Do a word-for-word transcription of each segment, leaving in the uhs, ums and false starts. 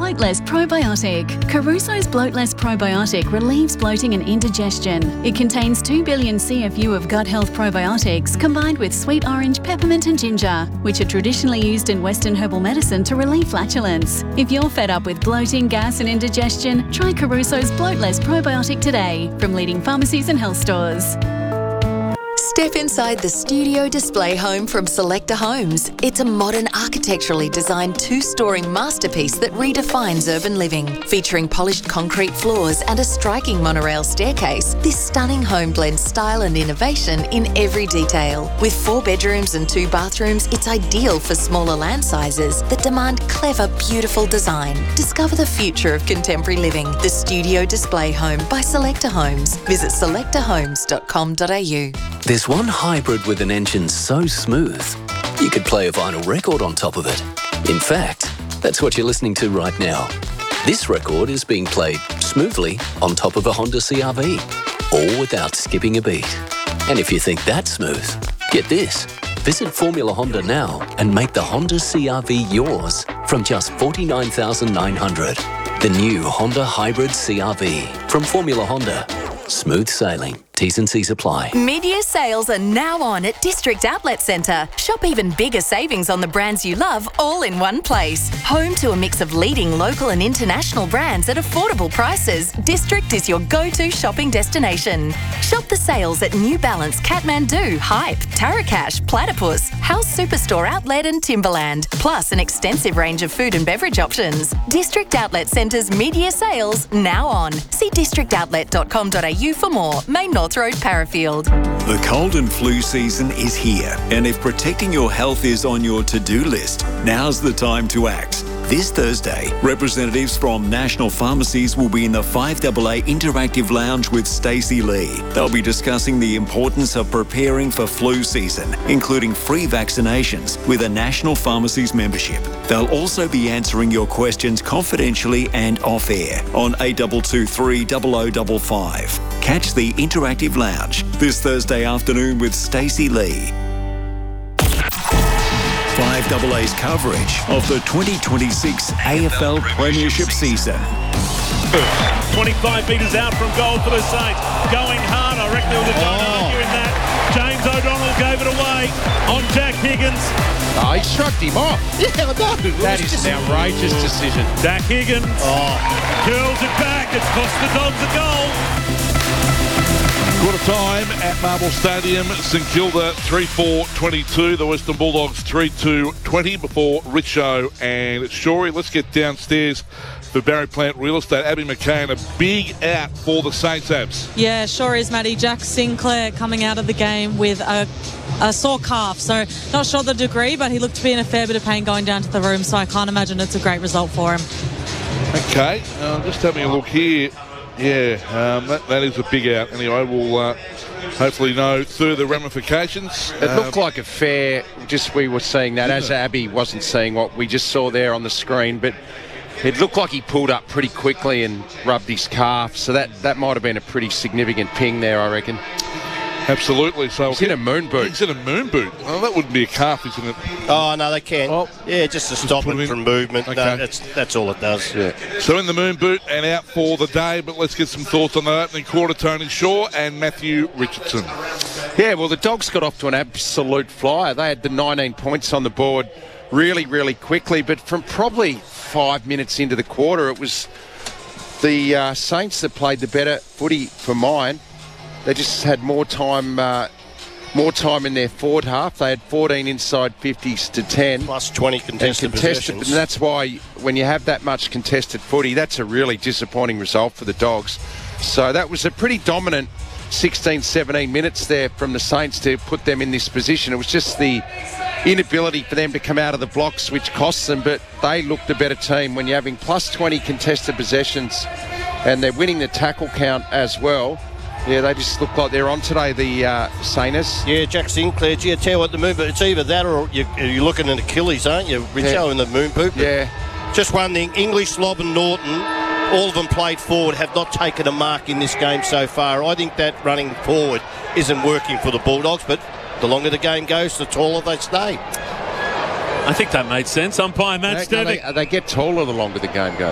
Bloatless Probiotic. Caruso's Bloatless Probiotic relieves bloating and indigestion. It contains two billion C F U of gut health probiotics combined with sweet orange, peppermint and ginger, which are traditionally used in Western herbal medicine to relieve flatulence. If you're fed up with bloating, gas and indigestion, try Caruso's Bloatless Probiotic today from leading pharmacies and health stores. Step inside the studio display home from Selector Homes. It's a modern, architecturally designed two-storing masterpiece that redefines urban living. Featuring polished concrete floors and a striking monorail staircase, this stunning home blends style and innovation in every detail. With four bedrooms and two bathrooms, it's ideal for smaller land sizes that demand clever, beautiful design. Discover the future of contemporary living. The Studio Display Home by Selector Homes. Visit selector homes dot com dot a u. There's one hybrid with an engine so smooth, you could play a vinyl record on top of it. In fact, that's what you're listening to right now. This record is being played smoothly on top of a Honda C R V, all without skipping a beat. And if you think that's smooth, get this. Visit Formula Honda now and make the Honda C R V yours from just forty-nine thousand nine hundred dollars. The new Honda Hybrid C R V from Formula Honda. Smooth sailing. T's and C's apply. Mid-year sales are now on at District Outlet Centre. Shop even bigger savings on the brands you love all in one place. Home to a mix of leading local and international brands at affordable prices, District is your go-to shopping destination. Shop the sales at New Balance, Kathmandu, Hype, Tarakash, Platypus, House Superstore Outlet and Timberland, plus an extensive range of food and beverage options. District Outlet Centre's mid-year sales now on. See district outlet dot com dot a u for more. Main North Road, Parafield. The cold and flu season is here, and if protecting your health is on your to-do list, now's the time to act. This Thursday, representatives from national pharmacies will be in the five A A Interactive Lounge with Stacey Lee. They'll be discussing the importance of preparing for flu season, including free vaccinations with a national pharmacies membership. They'll also be answering your questions confidentially and off-air on eight two two three zero zero five five. Catch the Interactive Lounge this Thursday afternoon with Stacey Lee. five A A's coverage of the twenty twenty-six A F L Premiership season. twenty-five metres out from goal for the Saints. Going hard. I reckon there was a oh. in that. James O'Donnell gave it away on Jack Higgins. Oh, he shrugged him off. Yeah, I know. That is an outrageous decision. Jack Higgins oh. curls it back. It's cost the Dogs a goal. Quarter time at Marble Stadium. St Kilda three four twenty-two. The Western Bulldogs three two twenty before Richo and Shorey. Let's get downstairs for Barry Plant Real Estate. Abby McCann, a big out for the Saints, Abs. Yeah, sure is, Matty. Jack Sinclair coming out of the game with a, a sore calf. So not sure the degree, but he looked to be in a fair bit of pain going down to the room. So I can't imagine it's a great result for him. Okay, uh, just having a look here. Yeah, um, that, that is a big out. Anyway, we'll uh, hopefully know further ramifications. It looked um, like a fair, just we were seeing that, as Abby wasn't seeing what we just saw there on the screen, but it looked like he pulled up pretty quickly and rubbed his calf, so that, that might have been a pretty significant ping there, I reckon. Absolutely. So he's in a moon boot. He's in a moon boot. Well, that wouldn't be a calf, isn't it? Oh, no, they can. Oh. Yeah, just to stop it from movement. Okay. No, that's that's all it does. Yeah. So in the moon boot and out for the day, but let's get some thoughts on the opening quarter. Tony Shaw and Matthew Richardson. Yeah, well, the Dogs got off to an absolute flyer. They had the nineteen points on the board really, really quickly, but from probably five minutes into the quarter, it was the uh, Saints that played the better footy for mine. They just had more time uh, more time in their forward half. They had fourteen inside fifties to ten. Plus twenty contested, and contested possessions. And that's why when you have that much contested footy, that's a really disappointing result for the Dogs. So that was a pretty dominant sixteen, seventeen minutes there from the Saints to put them in this position. It was just the inability for them to come out of the blocks which cost them, but they looked a better team when you're having plus twenty contested possessions and they're winning the tackle count as well. Yeah, they just look like they're on today, the uh, Sainers. Yeah, Jack Sinclair, gee, I tell you what, the move, it's either that or you, you're looking at Achilles, aren't you? Richo yeah. in the moon poop. Yeah. Just one thing, English, Lobb and Norton, all of them played forward, have not taken a mark in this game so far. I think that running forward isn't working for the Bulldogs, but the longer the game goes, the taller they stay. I think that made sense. Umpire Matt they, Stevic. they, they get taller the longer the game goes.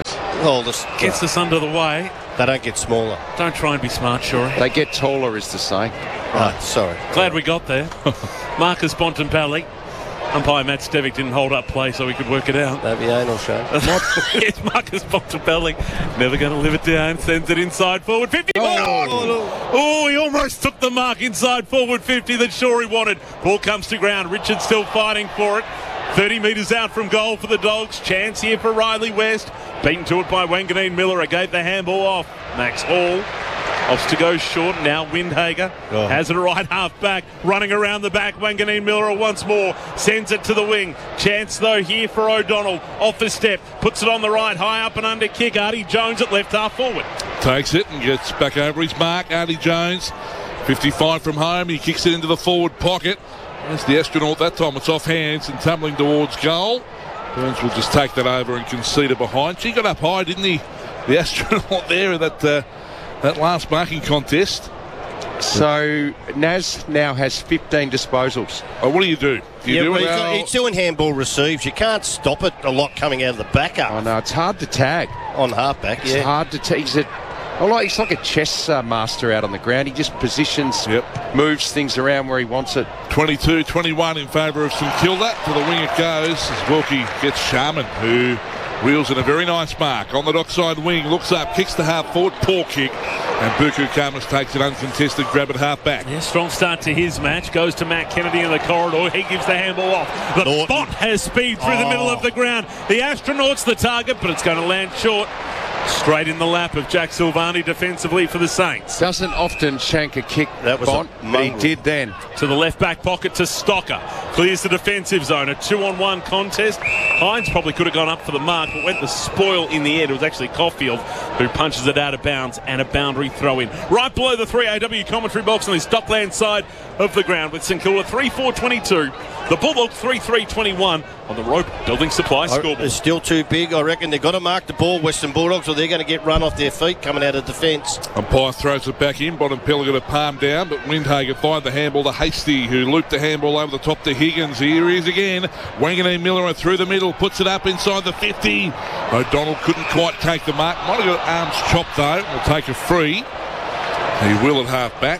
Well, this, Gets us under the way. they don't get smaller. Don't try and be smart, Shorey. They get taller, is the saying. Right, sorry. Glad we got there. Marcus Bontempelli. Umpire Matt Stevic didn't hold up play so we could work it out. That'd be anal show. It's Marcus Bontempelli. Never going to live it down. Sends it inside forward fifty. Oh, oh, he almost took the mark inside forward fifty that Shorey wanted. Ball comes to ground. Richard still fighting for it. thirty metres out from goal for the Dogs. Chance here for Riley West. Beaten to it by Wanganeen Miller. I gave the handball off. Max Hall opts to go short. Now Windhager oh. has it right half back. Running around the back. Wanganeen Miller once more. Sends it to the wing. Chance though here for O'Donnell. Off the step. Puts it on the right. High up and under kick. Artie Jones at left half forward. Takes it and gets back over his mark. Artie Jones. fifty-five from home. He kicks it into the forward pocket. There's the astronaut that time. It's off hands and tumbling towards goal. Burns will just take that over and concede it behind. She got up high, didn't he? The astronaut there in that, uh, that last marking contest. So Naz now has fifteen disposals. Oh, what do you do? Do you Yeah, do well, it? he's, Well- he's doing handball receives. You can't stop it a lot coming out of the backup I know, it's hard to tag. on halfback. It's Yeah. hard to tag. He's, a, I like, he's like a chess uh, master out on the ground. He just positions, Yep. moves things around where he wants it. twenty-two twenty-one in favour of St Kilda. To the wing it goes as Wilkie gets Sharman, who wheels in a very nice mark. On the dockside wing, looks up, kicks the half forward, poor kick. And Buku Kamas takes it uncontested, grab it half back. Yeah, strong start to his match. Goes to Matt Kennedy in the corridor. He gives the handball off. The Norton. bot has speed through the middle of the ground. The astronaut's the target, but it's going to land short. Straight in the lap of Jack Silvani defensively for the Saints. Doesn't often shank a kick, That was Bont, a but he mongrel. did then. To the left back pocket to Stocker. Clears the defensive zone. A two-on-one contest. Hines probably could have gone up for the mark, but went the spoil in the end. It was actually Caulfield who punches it out of bounds and a boundary throw in. Right below the three A W commentary box on the Stockland side of the ground with St Kilda three four twenty-two. The Bulldogs three three twenty-one on the Rope Building Supply scoreboard. It's still too big. I reckon they've got to mark the ball, Western Bulldogs, or they're going to get run off their feet coming out of defence. Umpire throws it back in. Bontempelli got a palm down, but Windhager fired the handball to Hasty, who looped the handball over the top to Higgins. Here he is again. Wanganeen Miller through the middle, puts it up inside the fifty. O'Donnell couldn't quite take the mark. Might have got arms chopped though. Will take a free. He will at half back.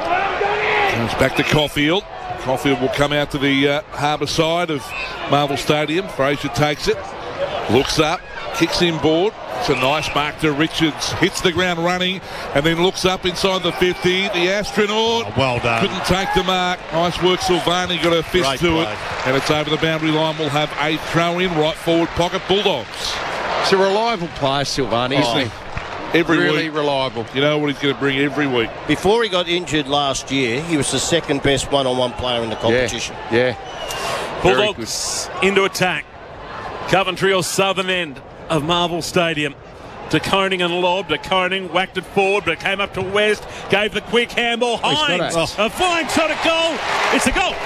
Comes back to Caulfield. Caulfield will come out to the uh, harbour side of Marvel Stadium. Fraser takes it. Looks up. Kicks inboard. It's a nice mark to Richards. Hits the ground running and then looks up inside the fifty. The astronaut Oh, well done. couldn't take the mark. Nice work, Silvani. Got a fist Great to play. it. And it's over the boundary line. We'll have a throw in. Right forward pocket. Bulldogs. It's a reliable player, Silvani, isn't Oh, he? Every Really week. reliable. You know what he's going to bring every week. Before he got injured last year, he was the second best one-on-one player in the competition. Yeah. Very Bulldogs into attack. Coventry or southern end of Marvel Stadium. De Koning and Lob. De Koning whacked it forward, but it came up to West. Gave the quick handball. he's got Hines. it. A flying shot at goal. It's a goal.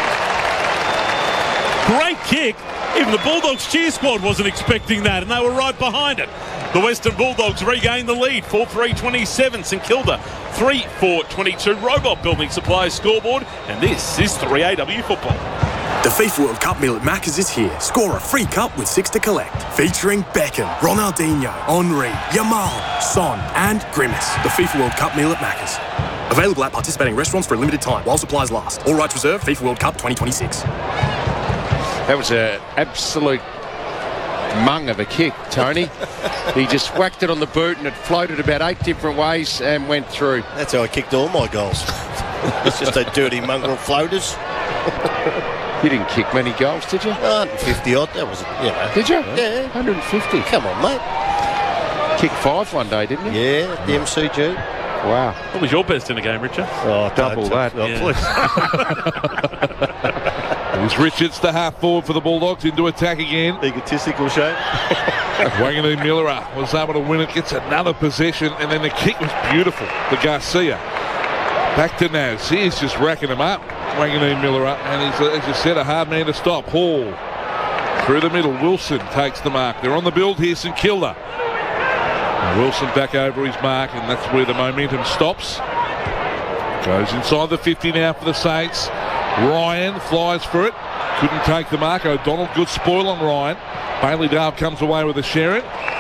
Great kick. Even the Bulldogs cheer squad wasn't expecting that, and they were right behind it. The Western Bulldogs regained the lead, four three twenty-seven. St Kilda, three four twenty-two. Robot Building Supplies scoreboard, and this is three A W football. The FIFA World Cup meal at Macca's is here. Score a free cup with six to collect. Featuring Beckham, Ronaldinho, Henry, Yamal, Son and Grimace. The FIFA World Cup meal at Macca's. Available at participating restaurants for a limited time while supplies last. All rights reserved. FIFA World Cup twenty twenty-six. That was an absolute mung of a kick, Tony. He just whacked it on the boot and it floated about eight different ways and went through. That's how I kicked all my goals. It's just those dirty mongrel floaters. You didn't kick many goals, did you? one fifty odd, that was, you know. Did you? Yeah. one hundred fifty. Come on, mate. Kicked five one day, didn't you? Yeah, at the M C G. Wow. What was your best in the game, Richard? Oh, Double don't- that. oh, Yeah. please. It was Richards, the half forward for the Bulldogs, into attack again. Egotistical shape. Wanganeen Miller was able to win it, gets another possession, and then the kick was beautiful to Garcia. Back to Naz. He's just racking him up. Wanganeen Miller up, and he's, as you said, a hard man to stop. Hall through the middle. Wilson takes the mark. They're on the build here, St Kilda. And Wilson back over his mark, and that's where the momentum stops. Goes inside the fifty now for the Saints. Ryan flies for it. Couldn't take the mark. O'Donnell, good spoil on Ryan. Bailey Dale comes away with a Sharon.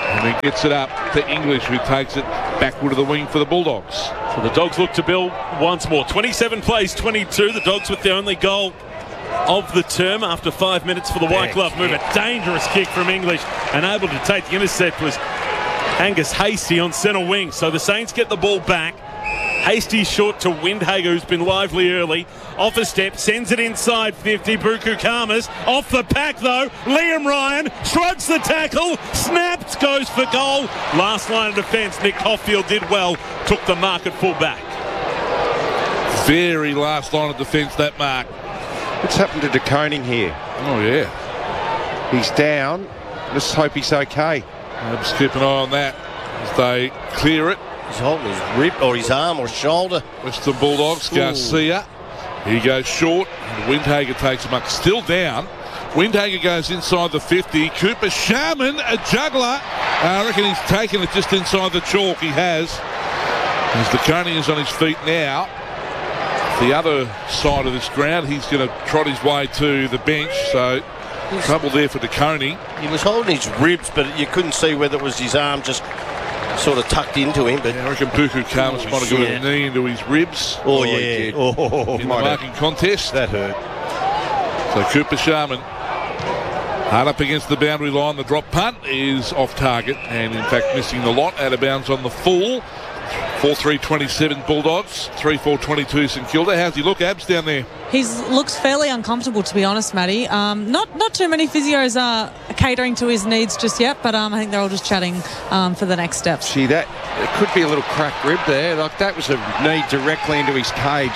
And then gets it up to English, who takes it backward of the wing for the Bulldogs. So the Dogs look to build once more. twenty-seven plays twenty-two. The Dogs with the only goal of the term after five minutes for the White Glove move. A dangerous kick from English, and able to take the intercept was Angus Hastie on centre wing. So the Saints get the ball back. Hastie short to Windhager, who's been lively early. Off a step, sends it inside fifty. Buku Khamis off the pack though. Liam Ryan shrugs the tackle, snapped, goes for goal. Last line of defence, Nick Hoffield did well, took the mark at full back. Very last line of defence, that mark. What's happened to De Koning here? Oh, yeah. He's down. Let's hope he's okay. I'll just keep an eye on that as they clear it. He's holding his rib or his arm or shoulder. Western Bulldogs, Ooh. Garcia. He goes short. And Windhager takes him up. Still down. Windhager goes inside the fifty. Cooper Sharman, a juggler. I reckon he's taken it just inside the chalk. He has. As De Koning is on his feet now. The other side of this ground, he's going to trot his way to the bench. So he's trouble there for De Koning. He was holding his ribs, but you couldn't see whether it was his arm just sort of tucked into him. But yeah, I reckon Buku Khamis might have got a knee into his ribs. Oh, oh yeah. Oh, in the marking have. contest. That hurt. So Cooper Sharman hard up against the boundary line. The drop punt is off target and in fact missing the lot. Out of bounds on the full. four three twenty-seven Bulldogs, three four twenty-two St Kilda. How's he look, Abs, down there? He looks fairly uncomfortable, to be honest, Matty. Um, not not too many physios are catering to his needs just yet, but um, I think they're all just chatting um, for the next steps. Gee, that it could be a little cracked rib there. Like that was a knee directly into his cage.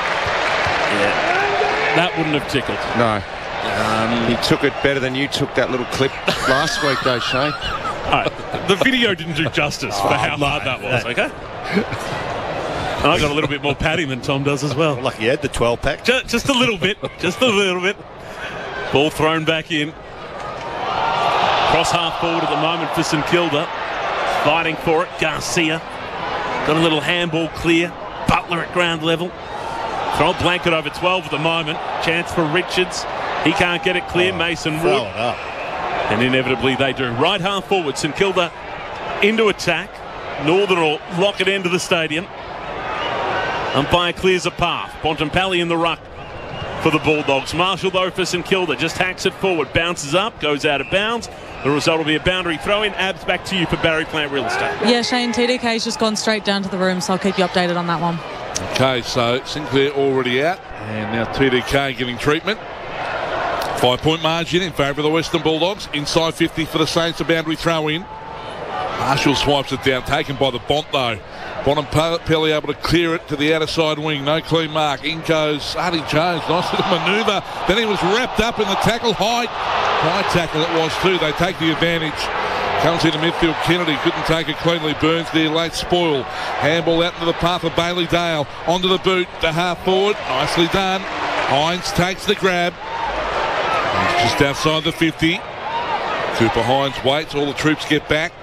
Yeah, that wouldn't have tickled. No. Um, he took it better than you took that little clip last week, though, Shane. Right. The video didn't do justice for oh, how hard that was, okay? And I got a little bit more padding than Tom does as well. Lucky you had the twelve pack. Just, just a little bit. Just a little bit. Ball thrown back in. Cross half forward at the moment for St Kilda. Fighting for it. Garcia. Got a little handball clear. Butler at ground level. Throw a blanket over twelve at the moment. Chance for Richards. He can't get it clear. Oh, Mason Wood. Up. And inevitably they do. Right half forward, St Kilda into attack. Northern will lock it into the stadium. Umpire clears a path. Bontempelli in the ruck for the Bulldogs. Marshall though for St Kilda just hacks it forward. Bounces up, goes out of bounds. The result will be a boundary throw in. Abs, back to you for Barry Plant Real Estate. Yeah, Shane, T D K's just gone straight down to the room, so I'll keep you updated on that one. Okay, so Sinclair already out. And now T D K getting treatment. Five-point margin in favour of the Western Bulldogs. Inside fifty for the Saints, a boundary throw-in. Marshall swipes it down, taken by the Bont, though. Bontempelli able to clear it to the outer side wing. No clean mark. In goes Artie Jones. Nice little manoeuvre. Then he was wrapped up in the tackle. High, high tackle it was, too. They take the advantage. Comes into midfield. Kennedy couldn't take it cleanly. Burns there late spoil. Handball out into the path of Bailey Dale. Onto the boot. The half forward. Nicely done. Hines takes the grab. He's just outside the fifty. Cooper Hines waits. All the troops get back.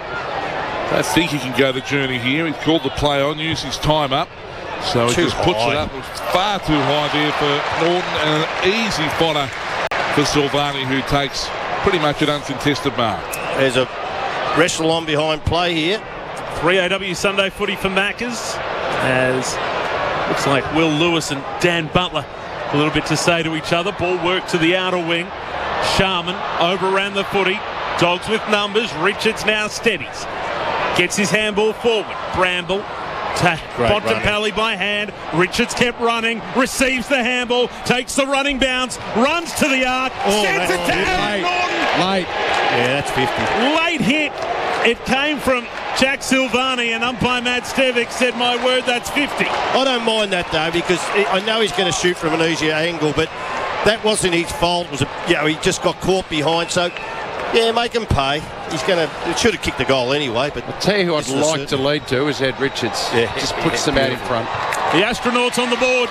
I think he can go the journey here. He's called the play on, used his time up. So he too just puts high. it up. It was far too high there for Norton. And an easy fodder for Silvani, who takes pretty much an uncontested mark. There's a wrestle on behind play here. three A W Sunday footy for Maccas. As looks like Will Lewis and Dan Butler a little bit to say to each other. Ball work to the outer wing. Sharman overran the footy. Dogs with numbers. Richards now steadies. Gets his handball forward. Bramble to Bontempelli by hand. Richards kept running. Receives the handball. Takes the running bounce. Runs to the arc. Oh, sends it to Aaron Norton. Late. Yeah, that's fifty. Late hit. It came from Jack Silvani, and umpire Matt Stevic said, my word, that's fifty. I don't mind that, though, because I know he's going to shoot from an easier angle, but that wasn't his fault. It was a, you know, he just got caught behind, so... Yeah, make him pay. He's going to... Should have kicked the goal anyway, but... I'll tell you who I'd like to lead to is Ed Richards. Yeah. Just puts them out in front. The Astronauts on the board.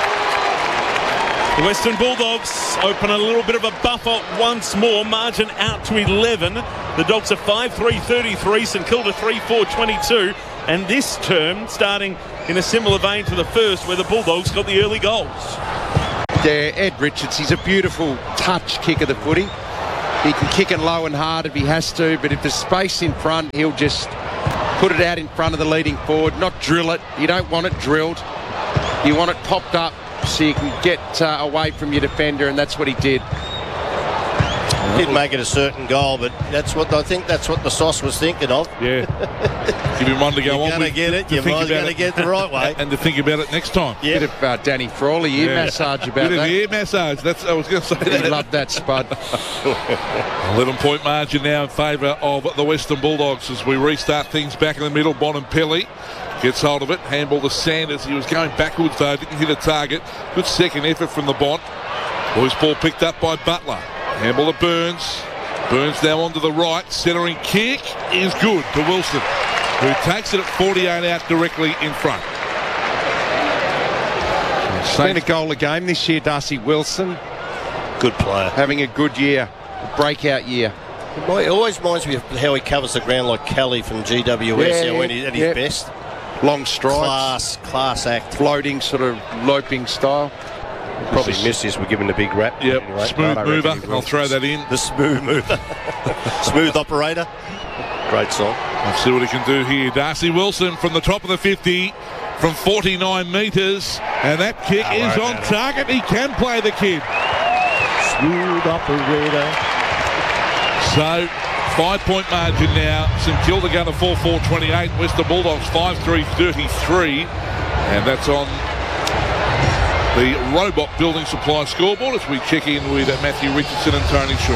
The Western Bulldogs open a little bit of a buffer once more. Margin out to eleven. The Dogs are five three thirty-three. St Kilda three four twenty-two. And this term starting in a similar vein to the first, where the Bulldogs got the early goals. Yeah, Ed Richards. He's a beautiful touch kick of the footy. He can kick it low and hard if he has to, but if there's space in front, he'll just put it out in front of the leading forward, not drill it. You don't want it drilled. You want it popped up so you can get uh, away from your defender, and that's what he did. Didn't make it a certain goal, but that's what I think. That's what the sauce was thinking of. Yeah, give him one to go You're on gonna with. get it. to You think might about gonna it. get it the right way. And to think about it next time. Yeah. Bit of uh, Danny Frawley ear Yeah. massage about Bit of that. ear massage. That's I was going to say He that. loved that, Spud. eleven point margin now in favour of the Western Bulldogs as we restart things back in the middle. Bontempelli gets hold of it. Handball to Sanders. He was going backwards though. Didn't hit a target. Good second effort from the Bont. Boys ball picked up by Butler. Handball to Burns. Burns now onto the right. Centering kick is good to Wilson, who takes it at forty-eight out directly in front. Been a goal a game this year, Darcy Wilson. Good player. Having a good year. A breakout year. It always reminds me of how he covers the ground like Kelly from G W S Yeah, yeah, when he's at his yeah. best. Long strides. Class, class act. Floating, sort of loping style. Probably missed this. We're giving a big rap. Yep, Anyway, smooth I mover. reckon he will. I'll throw that in. The smooth mover. Smooth operator. Great song. Let's see what he can do here. Darcy Wilson from the top of the fifty from forty-nine metres, and that kick Oh, is right, on right. target. He can play the kid. Smooth operator. So five point margin now. St Kilda going to four four twenty-eight. Western Bulldogs five three thirty-three, and that's on the Robot Building Supply scoreboard as we check in with Matthew Richardson and Tony Shaw.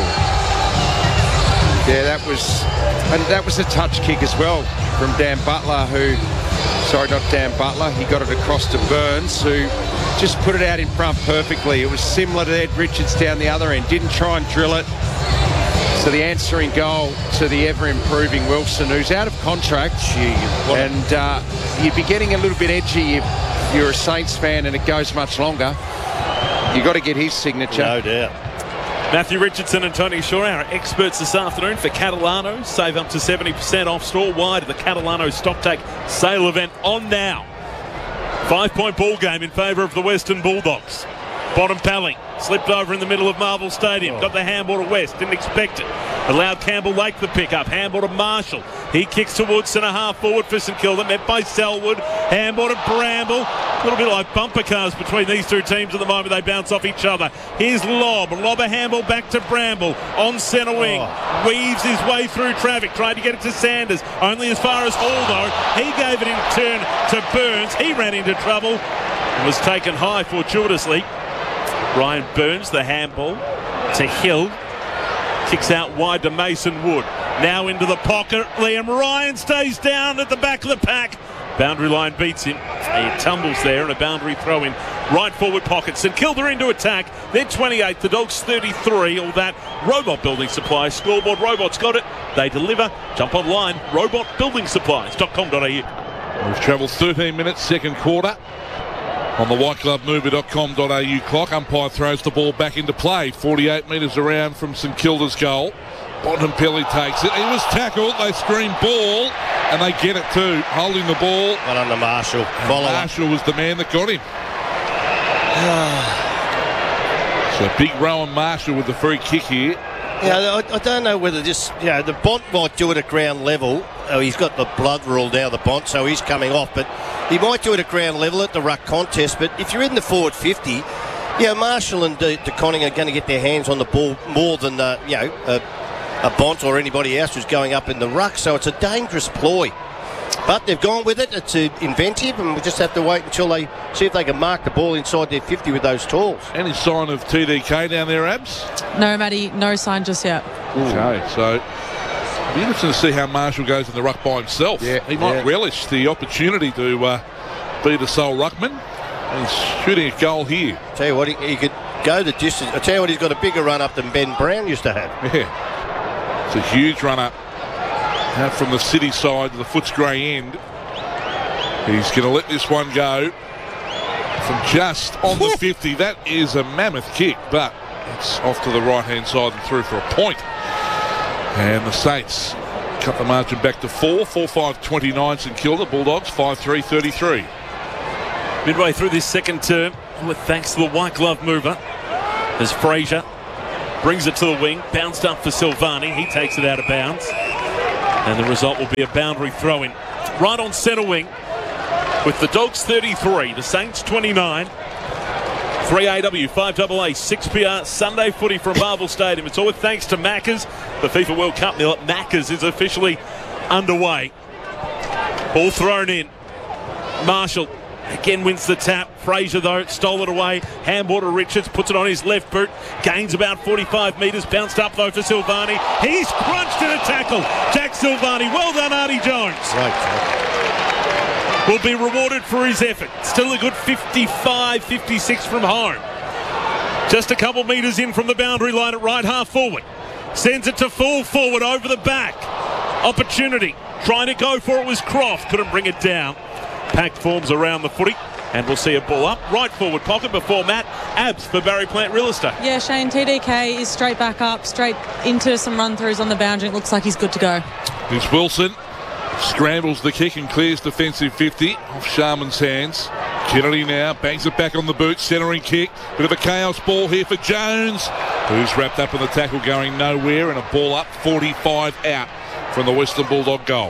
Yeah, that was and that was a touch kick as well from Dan Butler, who, sorry, not Dan Butler, he got it across to Burns, who just put it out in front perfectly. It was similar to Ed Richards down the other end, didn't try and drill it. So the answering goal to the ever-improving Wilson, who's out of contract, and uh, you'd be getting a little bit edgy if you're a Saints fan and it goes much longer. You've got to get his signature. No doubt. Matthew Richardson and Tony Shaw, our experts this afternoon for Catalano. Save up to seventy percent off store-wide at the Catalano Stocktake sale event on now. Five-point ball game in favour of the Western Bulldogs. Bontempelli slipped over in the middle of Marvel Stadium. Got the handball to West. Didn't expect it. Allowed Campbell Lake the pick-up. Handball to Marshall. He kicks towards centre half forward for St Kilda. Met by Selwood. Handball to Bramble. A little bit like bumper cars between these two teams at the moment. They bounce off each other. Here's Lob. Lob a handball back to Bramble. On centre wing. Oh. Weaves his way through traffic. Tried to get it to Sanders. Only as far as Hall, though. He gave it in turn to Burns. He ran into trouble. And was taken high fortuitously. Ryan Burns, the handball to Hill. Kicks out wide to Mason Wood. Now into the pocket. Liam Ryan stays down at the back of the pack. Boundary line beats him. He tumbles there and a boundary throw in right forward pocket. St Kilda into attack. They're twenty-eight. The Dogs thirty-three. All that Robot Building Supplies. Scoreboard Robots got it. They deliver. Jump online. robot building supplies dot com dot a u. We've travelled thirteen minutes, second quarter. On the white glove mover dot com dot a u clock, umpire throws the ball back into play. forty-eight metres around from St Kilda's goal. Bontempelli takes it. He was tackled. They scream ball, and they get it too. Holding the ball. Well under Marshall. Follow up. Marshall was the man that got him. So big Rowan Marshall with the free kick here. Yeah, I, I don't know whether this, you know, the Bont might do it at ground level. Oh, he's got the blood rule now, the Bont, so he's coming off. But he might do it at ground level at the ruck contest. But if you're in the forward fifty, yeah, Marshall and De, De Conning are going to get their hands on the ball more than, uh, you know, a, a Bont or anybody else who's going up in the ruck. So it's a dangerous ploy. But they've gone with it. It's uh, inventive, and we just have to wait until they see if they can mark the ball inside their fifty with those tools. Any sign of T D K down there, Abs? No, Matty, no sign just yet. Okay, so it'll be interesting to see how Marshall goes in the ruck by himself. Yeah, he might yeah. relish the opportunity to uh, be the sole ruckman. He's shooting a goal here. Tell you what, he, he could go the distance. I tell you what, he's got a bigger run up than Ben Brown used to have. Yeah, it's a huge run up. Out from the city side to the Footscray end. He's going to let this one go from just on the fifty. That is a mammoth kick, but it's off to the right-hand side and through for a point. And the Saints cut the margin back to four. four five twenty-nine St Kilda. Bulldogs five three thirty-three. Midway through this second term, with thanks to the white glove mover, as Fraser Brings it to the wing. Bounced up for Silvani. He takes it out of bounds. And the result will be a boundary throw-in. Right on centre wing with the Dogs thirty-three, the Saints twenty-nine. three A W, five A A, six P R, Sunday footy from Marvel Stadium. It's all thanks to Macca's. The FIFA World Cup meal at Macca's is officially underway. Ball thrown in. Marshall again wins the tap. Fraser, though, stole it away. Handball to Richards, puts it on his left boot. Gains about forty-five metres. Bounced up, though, for Silvani. He's crunched in a tackle. Jack Silvani. Well done, Artie Jones. Right. Will be rewarded for his effort. Still a good fifty-five fifty-six from home. Just a couple metres in from the boundary line at right half forward. Sends it to full forward over the back. Opportunity. Trying to go for it was Croft. Couldn't bring it down. Packed forms around the footy. And we'll see a ball up. Right forward pocket before Matt. Abs for Barry Plant Real Estate. Yeah, Shane, T D K is straight back up, straight into some run-throughs on the boundary. It looks like he's good to go. Here's Wilson. Scrambles the kick and clears defensive fifty off Sharman's hands. Kennedy now bangs it back on the boot, centering kick. Bit of a chaos ball here for Jones, who's wrapped up in the tackle going nowhere, and a ball up, forty-five out from the Western Bulldog goal.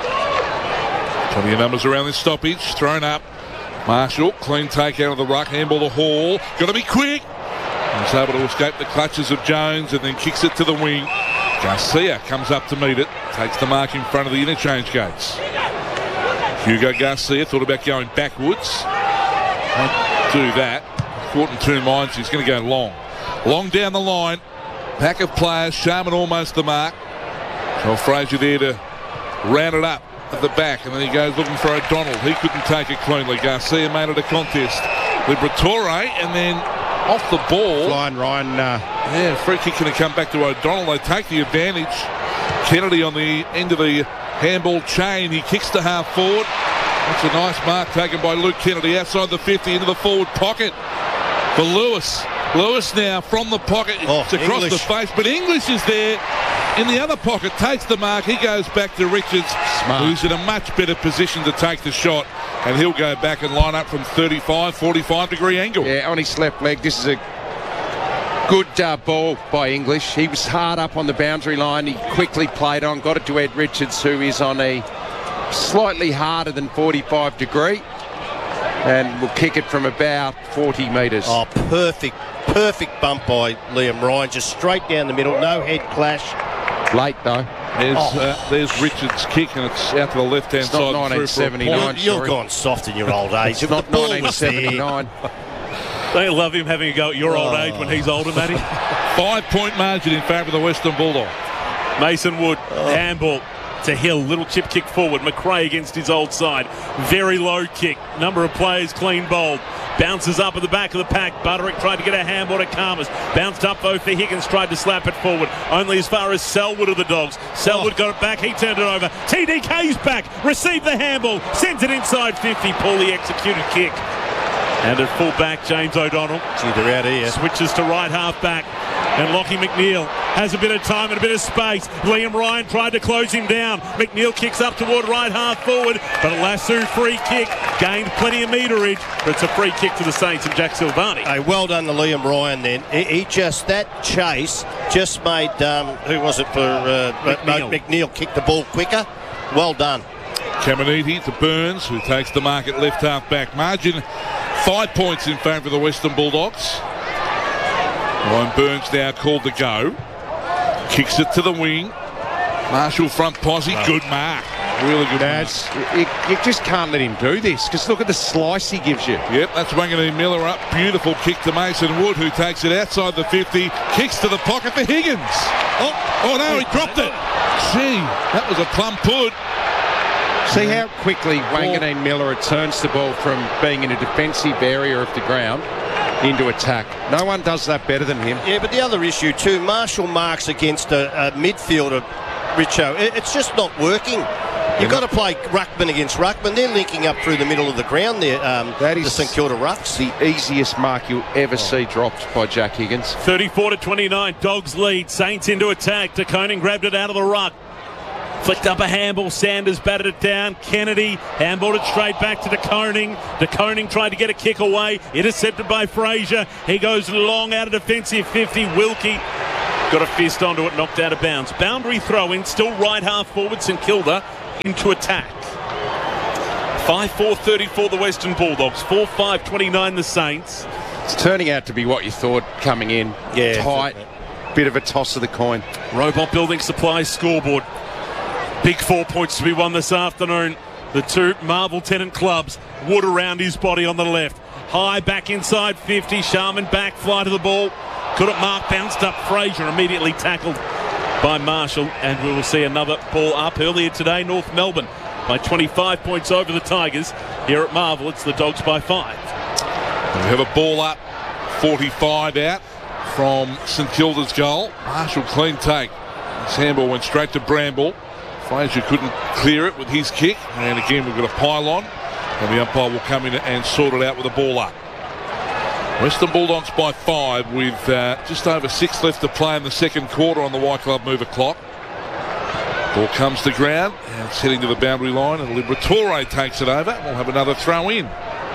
Plenty of numbers around this stoppage. Thrown up. Marshall, clean take out of the ruck, handball to Hall. Got to be quick. He's able to escape the clutches of Jones and then kicks it to the wing. Garcia comes up to meet it, takes the mark in front of the interchange gates. Hugo Garcia thought about going backwards. Won't do that. Caught in two minds, he's going to go long. Long down the line. Pack of players, Sharman almost the mark. So Fraser there to round it up at the back, and then he goes looking for O'Donnell. He couldn't take it cleanly. Garcia made it a contest. Liberatore, and then off the ball. Flying Ryan. Uh, yeah, free kick going to come back to O'Donnell. They take the advantage. Kennedy on the end of the handball chain. He kicks to half forward. That's a nice mark taken by Luke Kennedy outside the fifty into the forward pocket for Lewis. Lewis now from the pocket. Oh, it's across English. the face, but English is there in the other pocket, takes the mark. He goes back to Richards, Smart. who's in a much better position to take the shot, and he'll go back and line up from thirty-five, forty-five degree angle. Yeah, on his left leg. This is a good uh, ball by English. He was hard up on the boundary line. He quickly played on, got it to Ed Richards, who is on a slightly harder than forty-five degree, and will kick it from about forty metres. Oh, perfect, perfect bump by Liam Ryan. Just straight down the middle, no head clash. Late though. There's, Oh. uh, there's Richards' kick, and it's out to the left-hand It's not side. nineteen seventy-nine. Through for a point. You've sorry. gone soft in your old age. It's not The ball nineteen was there. seventy-nine. Don't you love him having a go at your old age when he's older, Matty? Five-point margin in favour of the Western Bulldogs. Mason Wood, handball to Hill. Little chip kick forward. McRae against his old side. Very low kick. Number of players clean bowled. Bounces up at the back of the pack. Butterick tried to get a handball to Karmas. Bounced up though for Higgins. Tried to slap it forward. Only as far as Selwood of the Dogs. Selwood got it back. He turned it over. T D K's back. Received the handball. Sends it inside fifty. Poorly executed kick. And at full back, James O'Donnell. Gee, they're out here. Switches to right half back. And Lockie McNeil has a bit of time and a bit of space. Liam Ryan tried to close him down. McNeil kicks up toward right half forward. But a Lassu free kick. Gained plenty of meterage. But it's a free kick to the Saints and Jack Silvani. Hey, well done to Liam Ryan then. He, he just, that chase just made, um, who was it for, uh, McNeil. McNeil kick the ball quicker. Well done. Caminiti to Burns, who takes the mark at left half back. Margin five points in favour of the Western Bulldogs. Ryan Burns now called to go. Kicks it to the wing. Marshall front posse. Good mark. Really good That's, mark. you, you just can't let him do this, because look at the slice he gives you. Yep, that's Wangani Miller up. Beautiful kick to Mason Wood, who takes it outside the fifty. Kicks to the pocket for Higgins. Oh, oh no, he dropped it. Gee, that was a plum put. See how quickly Wanganeen Miller returns the ball from being in a defensive area of the ground into attack. No one does that better than him. Yeah, but the other issue too, Marshall marks against a, a midfielder, Richo. It, it's just not working. You've got to play ruckman against ruckman. They're linking up through the middle of the ground there, um, That is the St Kilda Rucks. the easiest mark you'll ever see dropped by Jack Higgins. thirty-four to twenty-nine. Dogs lead. Saints into attack. De Koning grabbed it out of the ruck. Flicked up a handball. Sanders batted it down. Kennedy handballed it straight back to De Koning. De Koning tried to get a kick away. Intercepted by Fraser. He goes long out of defensive fifty. Wilkie Got a fist onto it, knocked out of bounds. Boundary throw in, still right half forward, St Kilda into attack. five four thirty-four the Western Bulldogs, four five twenty-nine the Saints. It's turning out to be what you thought coming in. Yeah. Tight. Bit of a toss of the coin. Robot Building Supplies scoreboard. Big four points to be won this afternoon. The two Marvel Tennant clubs. Wood around his body on the left. High back inside fifty. Sharman back, fly to the ball. Couldn't mark, bounced up. Fraser immediately tackled by Marshall. And we will see another ball up earlier today. North Melbourne by twenty-five points over the Tigers. Here at Marvel, it's the Dogs by five. We have a ball up, forty-five out from St Kilda's goal. Marshall clean take. His handball went straight to Bramble. Fraser couldn't clear it with his kick. And again, we've got a pylon. And the umpire will come in and sort it out with a ball up. Western Bulldogs by five with uh, just over six left to play in the second quarter on the White Glove Mover clock. Ball comes to ground and it's heading to the boundary line, and Liberatore takes it over. We'll have another throw in.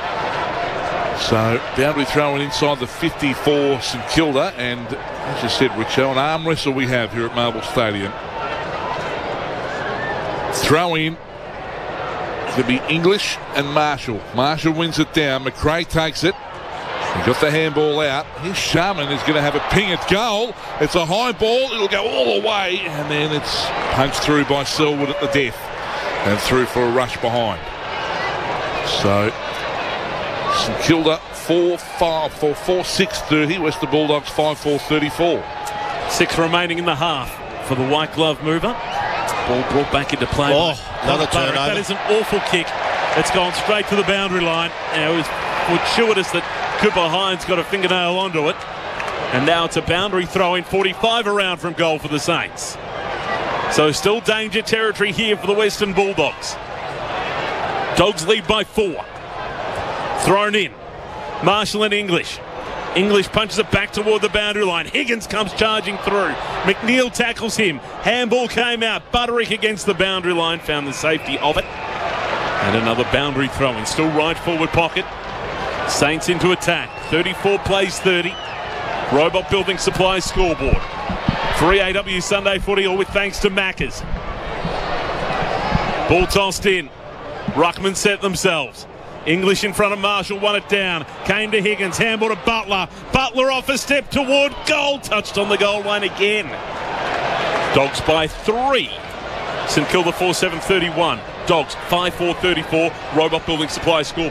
So boundary throw in inside the fifty for St Kilda, and as you said, Richo, an arm wrestle we have here at Marvel Stadium. Throw in. Could be English and Marshall. Marshall wins it down. McRae takes it. He got the handball out. Here's Sharman is going to have a ping at goal. It's a high ball. It'll go all the way, and then it's punched through by Selwood at the death and through for a rush behind. So St Kilda four five for four six thirty. Western Bulldogs five four thirty-four. Six remaining in the half for the White Glove Mover. Ball brought back into play. Oh, another turnover. That is an awful kick. It's gone straight to the boundary line. And it was fortuitous that Cooper Hines got a fingernail onto it. And now it's a boundary throw in, forty-five around from goal for the Saints. So still danger territory here for the Western Bulldogs. Dogs lead by four. Thrown in. Marshall and English. English punches it back toward the boundary line. Higgins comes charging through. McNeil tackles him. Handball came out. Butterick against the boundary line. Found the safety of it. And another boundary throw in. Still right forward pocket. Saints into attack. thirty-four plays thirty. Robot Building Supplies scoreboard. Free A W Sunday footy, all with thanks to Maccas. Ball tossed in. Ruckman set themselves. English in front of Marshall, won it down. Came to Higgins, handball to Butler. Butler off a step toward goal. Touched on the goal line again. Dogs by three. St Kilda four seven thirty-one. Dogs five four thirty-four. Robot Building Supply scoreboard.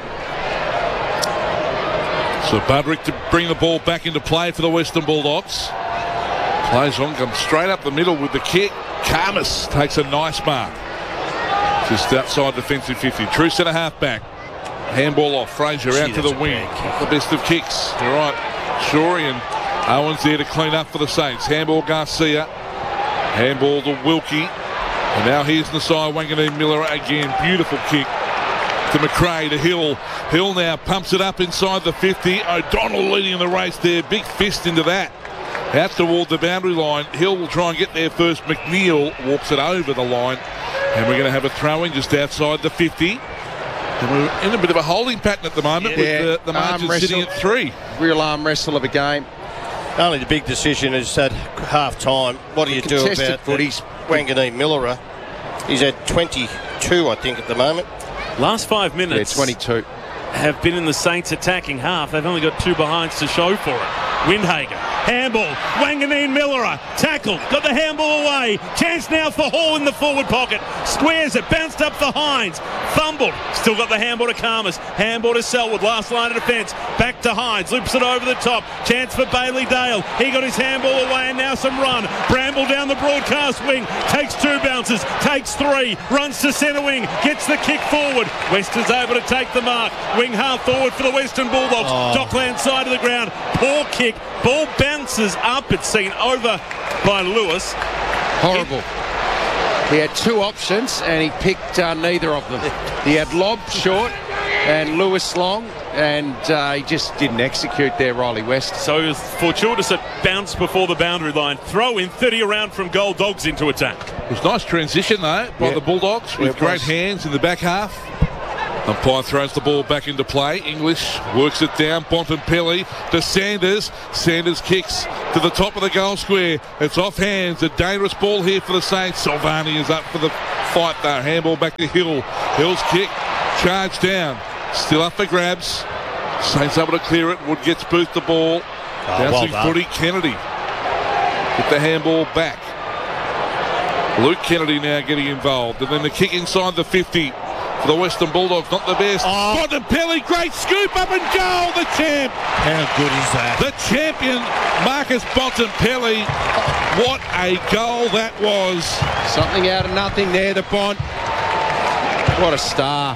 So Budrick to bring the ball back into play for the Western Bulldogs. Plays on, comes straight up the middle with the kick. Karmas takes a nice mark. Just outside defensive fifty. True centre half back. Handball off. Fraser out to the wing. The best of kicks. All right. Shorey and Owens there to clean up for the Saints. Handball Garcia. Handball to Wilkie. And now here's Nasai Wanganeen Miller again. Beautiful kick to McRae to Hill. Hill now pumps it up inside the fifty. O'Donnell leading the race there. Big fist into that. Out toward the boundary line. Hill will try and get there first. McNeil walks it over the line. And we're going to have a throw-in just outside the fifty. And we're in a bit of a holding pattern at the moment, Yeah, with the, the margin sitting at three. Real arm wrestle of a game. Only the big decision is at half time. What do you do about footies? Wanganeen Miller? He's at twenty-two, I think, at the moment. Last five minutes Yeah, twenty-two. have been in the Saints attacking half. They've only got two behinds to show for it. Windhager, handball, Wanganeen Miller, tackled, got the handball away. Chance now for Hall in the forward pocket. Squares it, bounced up for Hines. Fumbled, still got the handball to Karmas. Handball to Selwood, last line of defence. Back to Hines, loops it over the top. Chance for Bailey Dale. He got his handball away and now some run. Bramble down the broadcast wing, takes two bounces, takes three, runs to centre wing, gets the kick forward. Western's able to take the mark. Wing half forward for the Western Bulldogs. Oh. Dockland side of the ground. Poor kick. Ball bounces up. It's seen over by Lewis. Horrible. He had two options and he picked uh, neither of them. He had lob short and Lewis long, and uh, he just didn't execute there, Riley West. So it was fortuitous it bounced before the boundary line. Throw in thirty around from goal. Dogs into attack. It was a nice transition though by Yeah. the Bulldogs with Yeah, great was. hands in the back half. Umpire throws the ball back into play. English works it down. Bontempelli to Sanders. Sanders kicks to the top of the goal square. It's off hands. A dangerous ball here for the Saints. Silvani is up for the fight though. Handball back to Hill. Hill's kick. Charge down. Still up for grabs. Saints able to clear it. Wood gets Booth the ball. Oh, Bouncing well footy. Kennedy with the handball back. Luke Kennedy now getting involved. And then the kick inside the fifty. For the Western Bulldogs, not the best. Oh. Bontempelli, great scoop up and goal, the champ. How good is that? The champion, Marcus Bontempelli. What a goal that was. Something out of nothing there, the Bont. What a star.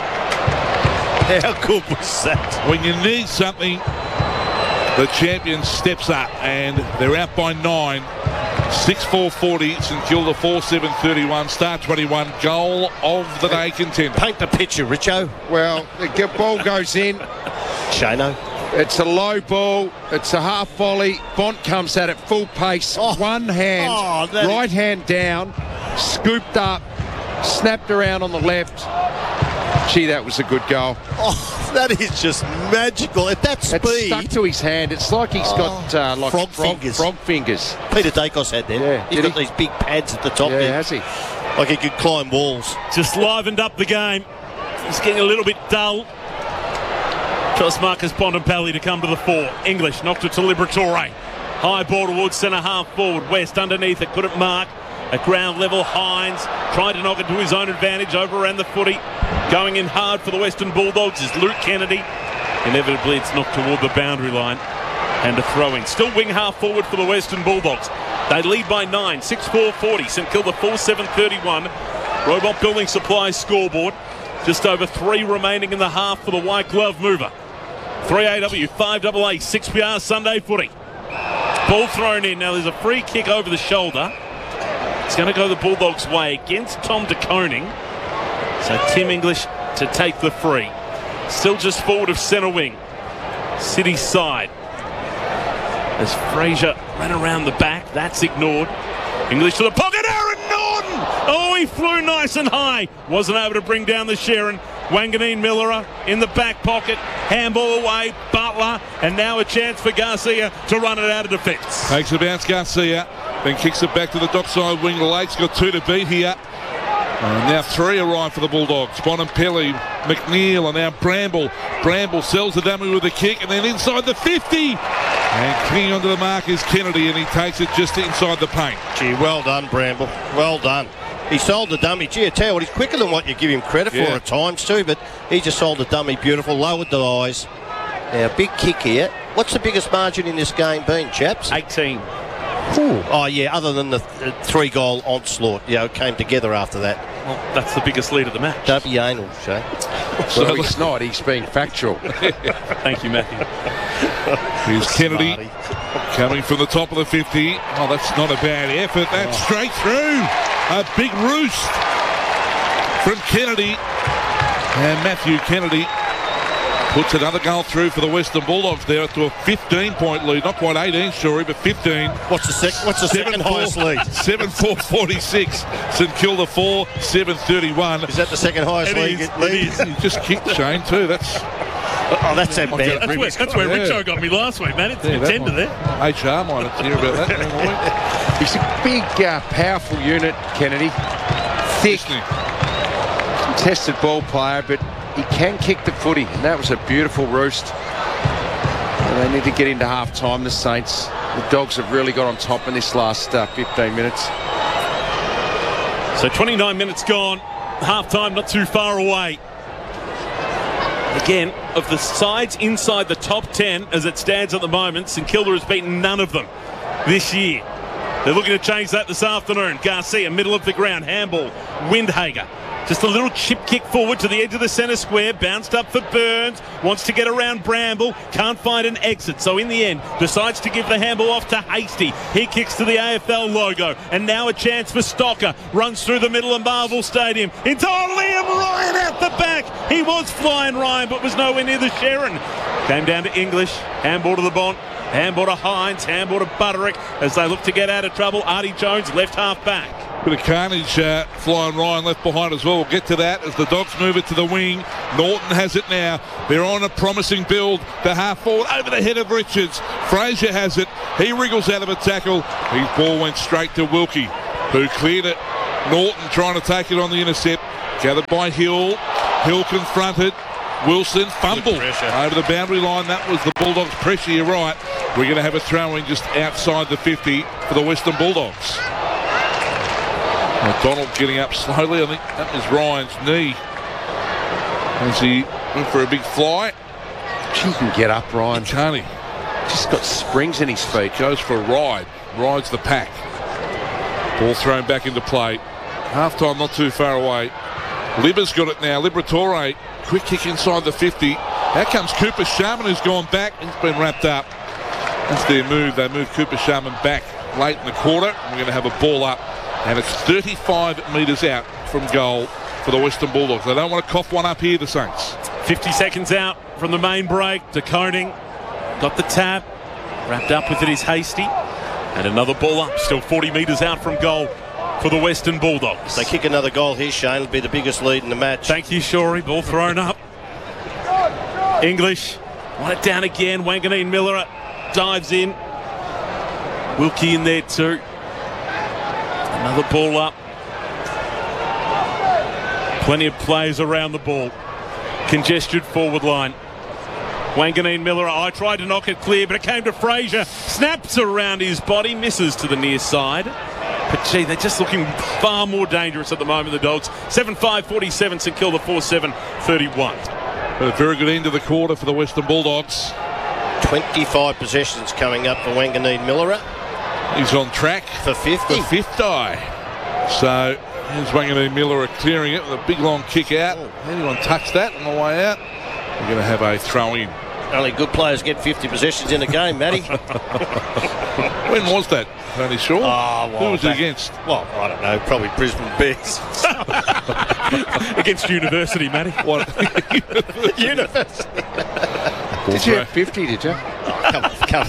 How good was that? When you need something, the champion steps up and they're out by nine. six four forty, St Kilda four seven thirty-one, Star twenty-one, goal of the day contender. Paint the picture, Richo. Well, the ball goes in. Shano. It's a low ball. It's a half volley. Bont comes at it full pace. Oh. One hand, Oh, that right is- hand down, scooped up, snapped around on the left. Gee, that was a good goal. Oh, that is just magical. At that It's speed. stuck to his hand. It's like he's got uh, like Frog frog, fingers. frog fingers. Peter Dacos had them. Yeah, He's did got he? these big pads at the top Yeah, there. has he? Like he could climb walls. Just livened up the game. It's getting a little bit dull. Trust Marcus Bontempelli to come to the fore. English knocked it to Liberatore. High ball towards centre half forward. West underneath it, couldn't mark. At ground level, Hines tried to knock it to his own advantage, over around the footy. Going in hard for the Western Bulldogs is Luke Kennedy. Inevitably, it's knocked toward the boundary line. And a throw-in. Still wing half forward for the Western Bulldogs. They lead by nine, six four forty. St Kilda four seven thirty-one. Robot Building Supplies scoreboard. Just over three remaining in the half for the White Glove mover. three A W, five A A, six P R Sunday footy. Ball thrown in. Now there's a free kick over the shoulder. It's going to go the Bulldogs' way against Tom De Koning. So Tim English to take the free. Still just forward of centre wing. City side. As Fraser ran around the back, that's ignored. English to the pocket, Aaron Norton! Oh, he flew nice and high. Wasn't able to bring down the Sharon. Wanganeen Millerer in the back pocket. Handball away, Butler, and now a chance for Garcia to run it out of defence. Takes a bounce, Garcia, then kicks it back to the dockside wing. Lake's got two to beat here. And now three arrive for the Bulldogs. Bontempelli, McNeil, and now Bramble. Bramble sells the dummy with a kick, and then inside the fifty. And kicking onto the mark is Kennedy, and he takes it just inside the paint. Gee, well done, Bramble. Well done. He sold the dummy. Gee, I tell you what, he's quicker than what you give him credit for Yeah. at times too, but he just sold the dummy beautiful, lowered the eyes. Now, big kick here. What's the biggest margin in this game been, chaps? eighteen. Ooh. Oh, yeah, other than the th- three-goal onslaught. You know, it came together after that. Well, that's the biggest lead of the match. Don't be anal, Shay. Well, he's not. He's being factual. Thank you, Matthew. Here's Kennedy Smarty. coming from the top of the fifty. Oh, that's not a bad effort. That's straight through. A big roost from Kennedy. And Matthew Kennedy puts another goal through for the Western Bulldogs there to a fifteen-point lead. Not quite eighteen, Story, but fifteen. What's the, sec- what's the second highest lead? seven four forty-six. St Kilda four, seven thirty-one. Is that the second highest It league? is, league? it is. He just kicked Shane too. That's Oh, that's a bad. That's where, that's where Yeah. Richo got me last week, man. It's Yeah, a that contender one. there. H R might have to hear about that tomorrow morning. He's a big, uh, powerful unit, Kennedy. Thick, Listening. contested ball player, but he can kick the footy, and that was a beautiful roost. And they need to get into half time, the Saints. The Dogs have really got on top in this last uh, fifteen minutes. So twenty-nine minutes gone. Half time not too far away. Again, of the sides inside the top ten as it stands at the moment, St Kilda has beaten none of them this year. They're looking to change that this afternoon. Garcia, middle of the ground, handball, Windhager. Just a little chip kick forward to the edge of the centre square, bounced up for Burns, wants to get around Bramble, can't find an exit, so in the end decides to give the handball off to Hasty. He kicks to the A F L logo, and now a chance for Stocker, runs through the middle of Marvel Stadium, into Liam Ryan out the back. He was flying Ryan, but was nowhere near the Sharon. Came down to English, handball to the Bont, handball to Hines, handball to Butterick as they look to get out of trouble. Artie Jones, left half back. Bit of carnage uh, flying Ryan left behind as well. We'll get to that as the Dogs move it to the wing. Norton has it now. They're on a promising build. The half forward over the head of Richards. Fraser has it. He wriggles out of a tackle. His ball went straight to Wilkie, who cleared it. Norton trying to take it on the intercept. Gathered by Hill. Hill confronted. Wilson fumbled over the boundary line. That was the Bulldogs' pressure, you're right. We're going to have a throw-in just outside the fifty for the Western Bulldogs. McDonald getting up slowly. I think that was Ryan's knee as he went for a big fly. He can get up, Ryan. Can't he? Just got springs in his feet. Goes for a ride. Rides the pack. Ball thrown back into play. Half-time not too far away. Libba's got it now. Liberatore, quick kick inside the fifty. Out comes Cooper Sharman, who's gone back. He's been wrapped up. That's their move. They move Cooper Sharman back late in the quarter. We're going to have a ball up. And it's thirty-five metres out from goal for the Western Bulldogs. They don't want to cough one up here, the Saints. fifty seconds out from the main break. De Koning got the tap. Wrapped up with it is Hasty. And another ball up. Still forty metres out from goal for the Western Bulldogs. If they kick another goal here, Shane, it'll be the biggest lead in the match. Thank you, Shorey. Ball thrown up. English want it down again. Wanganeen Miller dives in. Wilkie in there too. Another ball up. Plenty of players around the ball. Congested forward line. Wanganeen Miller, I tried to knock it clear, but it came to Fraser. Snaps around his body, misses to the near side. But gee, they're just looking far more dangerous at the moment, the Dogs. seven five forty-seven, St Kilda four seven thirty-one. A very good end of the quarter for the Western Bulldogs. twenty-five possessions coming up for Wanganeen Miller. He's on track for fifty. For fifth die. So here's Wanganeen Miller clearing it with a big long kick out. Oh. Anyone touch that on the way out? We're going to have a throw in. Only good players get fifty possessions in a game, Matty. When was that, Tony Shaw? Oh, well, Who was back, it against? Well, I don't know. Probably Brisbane Bears. Against University, Matty. What? University. Did you have fifty, did you? Oh, come on, come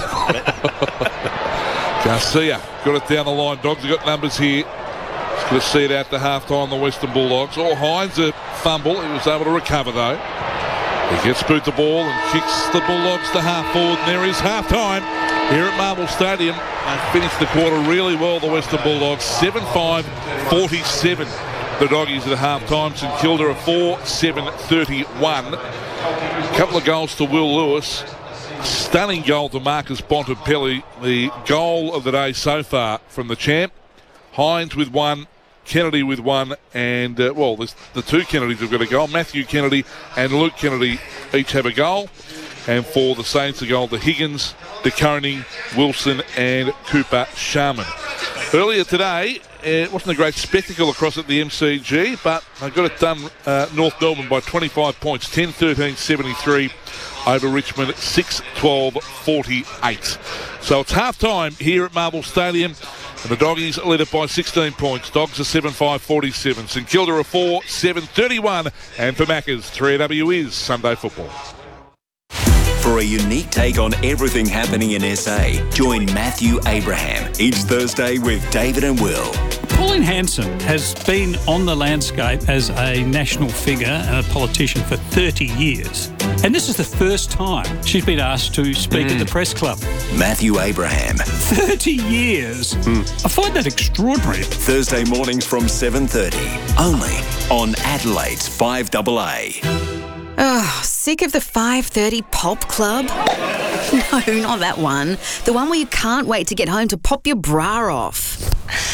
on. Garcia got it down the line. Dogs have got numbers here. Just going to see it out to half-time, the Western Bulldogs. Or Hines a fumble. He was able to recover, though. He gets boot the ball and kicks the Bulldogs to half-forward. And there is half-time here at Marvel Stadium. They finished the quarter really well, the Western Bulldogs. seven five forty-seven. The Doggies at half-time. St Kilda are four seven thirty-one. A couple of goals to Will Lewis. Stunning goal to Marcus Bontempelli. The goal of the day so far from the champ. Hines with one, Kennedy with one, and, uh, well, the two Kennedys have got a goal. Matthew Kennedy and Luke Kennedy each have a goal. And for the Saints, a goal to Higgins, De Koning, Wilson and Cooper Sharman. Earlier today, it wasn't a great spectacle across at the M C G, but they got it done, uh, North Melbourne by twenty-five points, ten thirteen seventy-three over Richmond, six twelve forty-eight. So it's half-time here at Marvel Stadium. And the Doggies led it by sixteen points. Dogs are seven five forty-seven. St Kilda are four seven thirty-one. And for Maccas, three A W is Sunday Football. For a unique take on everything happening in S A, join Matthew Abraham each Thursday with David and Will. Pauline Hanson has been on the landscape as a national figure and a politician for thirty years. And this is the first time she's been asked to speak mm. at the press club. Matthew Abraham. thirty years. Mm. I find that extraordinary. Thursday mornings from seven thirty. Only on Adelaide's five A A. Oh, sick of the five thirty Pop Club? No, not that one. The one where you can't wait to get home to pop your bra off.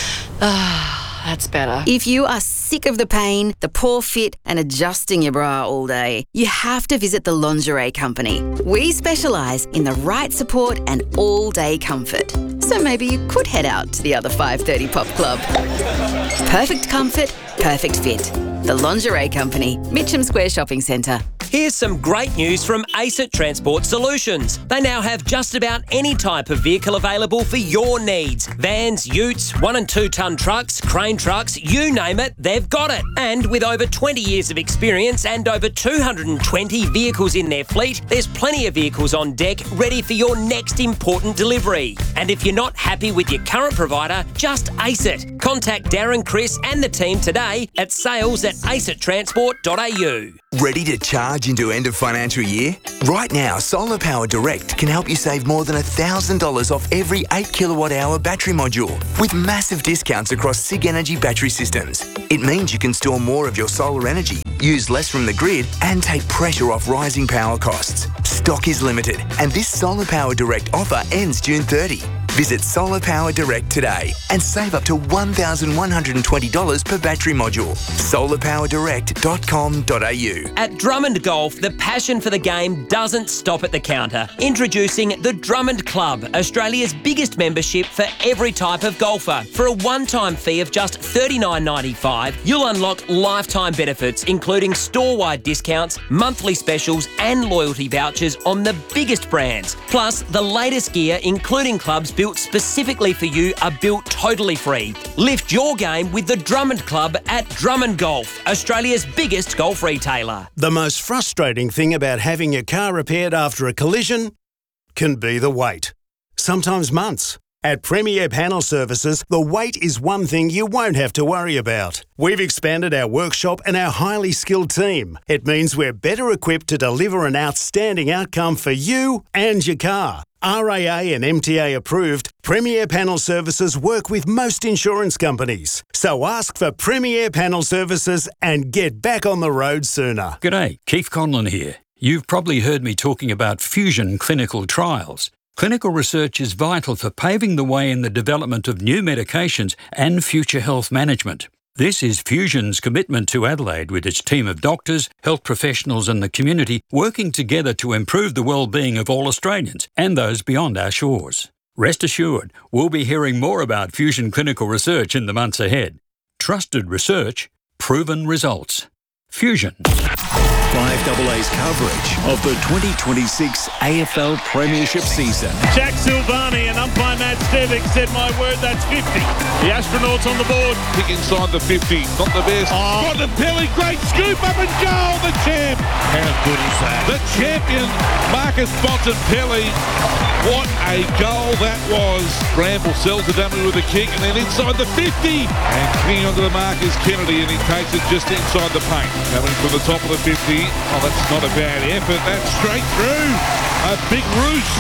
Ah, that's better. If you are sick of the pain, the poor fit and adjusting your bra all day, you have to visit the Lingerie Company. We specialise in the right support and all-day comfort. So maybe you could head out to the other five thirty Pop Club. Perfect comfort, perfect fit. The Lingerie Company, Mitcham Square Shopping Centre. Here's some great news from ACET Transport Solutions. They now have just about any type of vehicle available for your needs. Vans, utes, one and two tonne trucks, crane trucks, you name it, they've got it. And with over twenty years of experience and over two hundred twenty vehicles in their fleet, there's plenty of vehicles on deck ready for your next important delivery. And if you're not happy with your current provider, just ACET. Contact Darren, Chris and the team today at sales at acet transport dot a u. Ready to charge into end of financial year? Right now, Solar Power Direct can help you save more than one thousand dollars off every eight kilowatt hour battery module with massive discounts across SIG Energy battery systems. It means you can store more of your solar energy, use less from the grid and take pressure off rising power costs. Stock is limited and this Solar Power Direct offer ends June thirtieth. Visit Solar Power Direct today and save up to one thousand one hundred twenty dollars per battery module. solar power direct dot com dot a u. At Drummond Golf, the passion for the game doesn't stop at the counter. Introducing the Drummond Club, Australia's biggest membership for every type of golfer. For a one-time fee of just thirty-nine ninety-five, you'll unlock lifetime benefits, including store-wide discounts, monthly specials and loyalty vouchers on the biggest brands. Plus, the latest gear, including clubs built specifically for you, are built totally free. Lift your game with the Drummond Club at Drummond Golf, Australia's biggest golf retailer. The most frustrating thing about having your car repaired after a collision can be the wait. Sometimes months. At Premier Panel Services, the wait is one thing you won't have to worry about. We've expanded our workshop and our highly skilled team. It means we're better equipped to deliver an outstanding outcome for you and your car. R A A and M T A approved, Premier Panel Services work with most insurance companies. So ask for Premier Panel Services and get back on the road sooner. G'day, Keith Conlon here. You've probably heard me talking about Fusion clinical trials. Clinical research is vital for paving the way in the development of new medications and future health management. This is Fusion's commitment to Adelaide with its team of doctors, health professionals and the community working together to improve the well-being of all Australians and those beyond our shores. Rest assured, we'll be hearing more about Fusion clinical research in the months ahead. Trusted research, proven results. Fusion. five A A's coverage of the twenty twenty-six A F L Premiership season. Jack Silvani and umpire Matt Stevick said, my word, that's fifty. The Astronauts on the board. Pick inside the fifty, not the best. Oh. Bontempelli, great scoop up and goal, the champ. How good is that? The champion, Marcus Bontempelli. What a goal that was. Bramble sells the dummy with a kick and then inside the fifty. And kicking onto the mark is Kennedy and he takes it just inside the paint. Coming from the top of the fifty. Oh, that's not a bad effort. That's straight through. A big roost.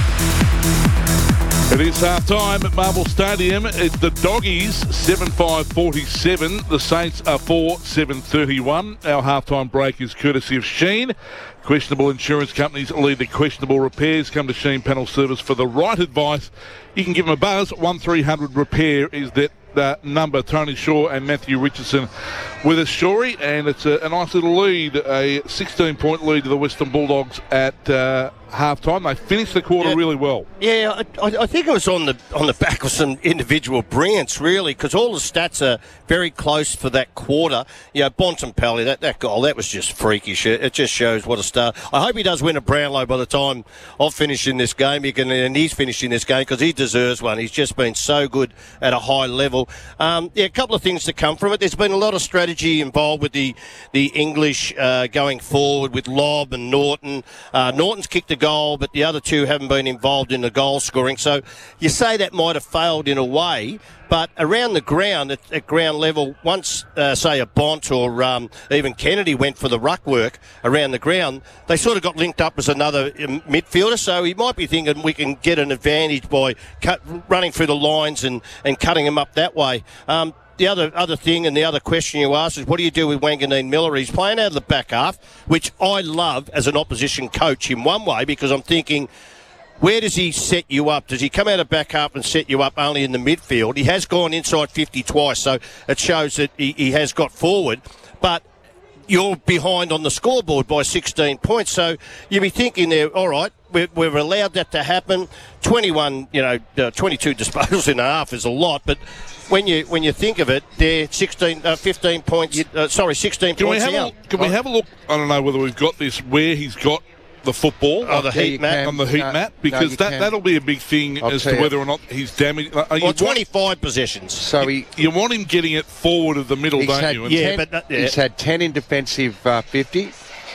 It is half-time at Marvel Stadium. It's the Doggies, seven five forty-seven. The Saints are four seven thirty-one. Our half-time break is courtesy of Sheen. Questionable insurance companies lead to questionable repairs. Come to Sheen Panel Service for the right advice. You can give them a buzz. one three hundred repair is that uh, number. Tony Shaw and Matthew Richardson with us, Shorey. And it's a, a nice little lead, a sixteen-point lead to the Western Bulldogs at uh, half-time. They finished the quarter yeah. really well. Yeah, I, I think it was on the on the back of some individual brilliance, really, because all the stats are very close for that quarter. You know, Bontempelli, that, that goal, that was just freakish. It, it just shows what a star. I hope he does win a Brownlow by the time I've finished in this game. He can, and he's finished in this game because he deserves one. He's just been so good at a high level. Um, yeah, a couple of things to come from it. There's been a lot of strategy involved with the, the English uh, going forward with Lobb and Norton. Uh, Norton's kicked a goal, but the other two haven't been involved in the goal scoring. So you say that might have failed in a way, but around the ground, at, at ground level, once, uh, say, a Bont or um, even Kennedy went for the ruck work around the ground, they sort of got linked up as another um, midfielder. So he might be thinking we can get an advantage by cut, running through the lines and, and cutting them up that way. Um, The other other thing and the other question you asked is, what do you do with Wanganeen Miller? He's playing out of the back half, which I love as an opposition coach in one way, because I'm thinking, where does he set you up? Does he come out of back half and set you up only in the midfield? He has gone inside fifty twice, so it shows that he, he has got forward. But you're behind on the scoreboard by sixteen points, so you'll be thinking there, all right, we're, we're allowed that to happen. twenty-one, you know, uh, twenty-two disposals in a half is a lot, but when you when you think of it, they're sixteen, uh, fifteen points. Uh, sorry, sixteen can points we have out. a, Can we have a look? I don't know whether we've got this where he's got the football oh, the heat mat. on the heat No, mat, because no, that can. that'll be a big thing I'll as tell to you. whether or not he's damaged. Uh, you Well, want- twenty-five possessions. So he, You want him getting it forward of the middle, he's don't had you? And Yeah, ten, but that- yeah. he's had ten in defensive uh, fifty.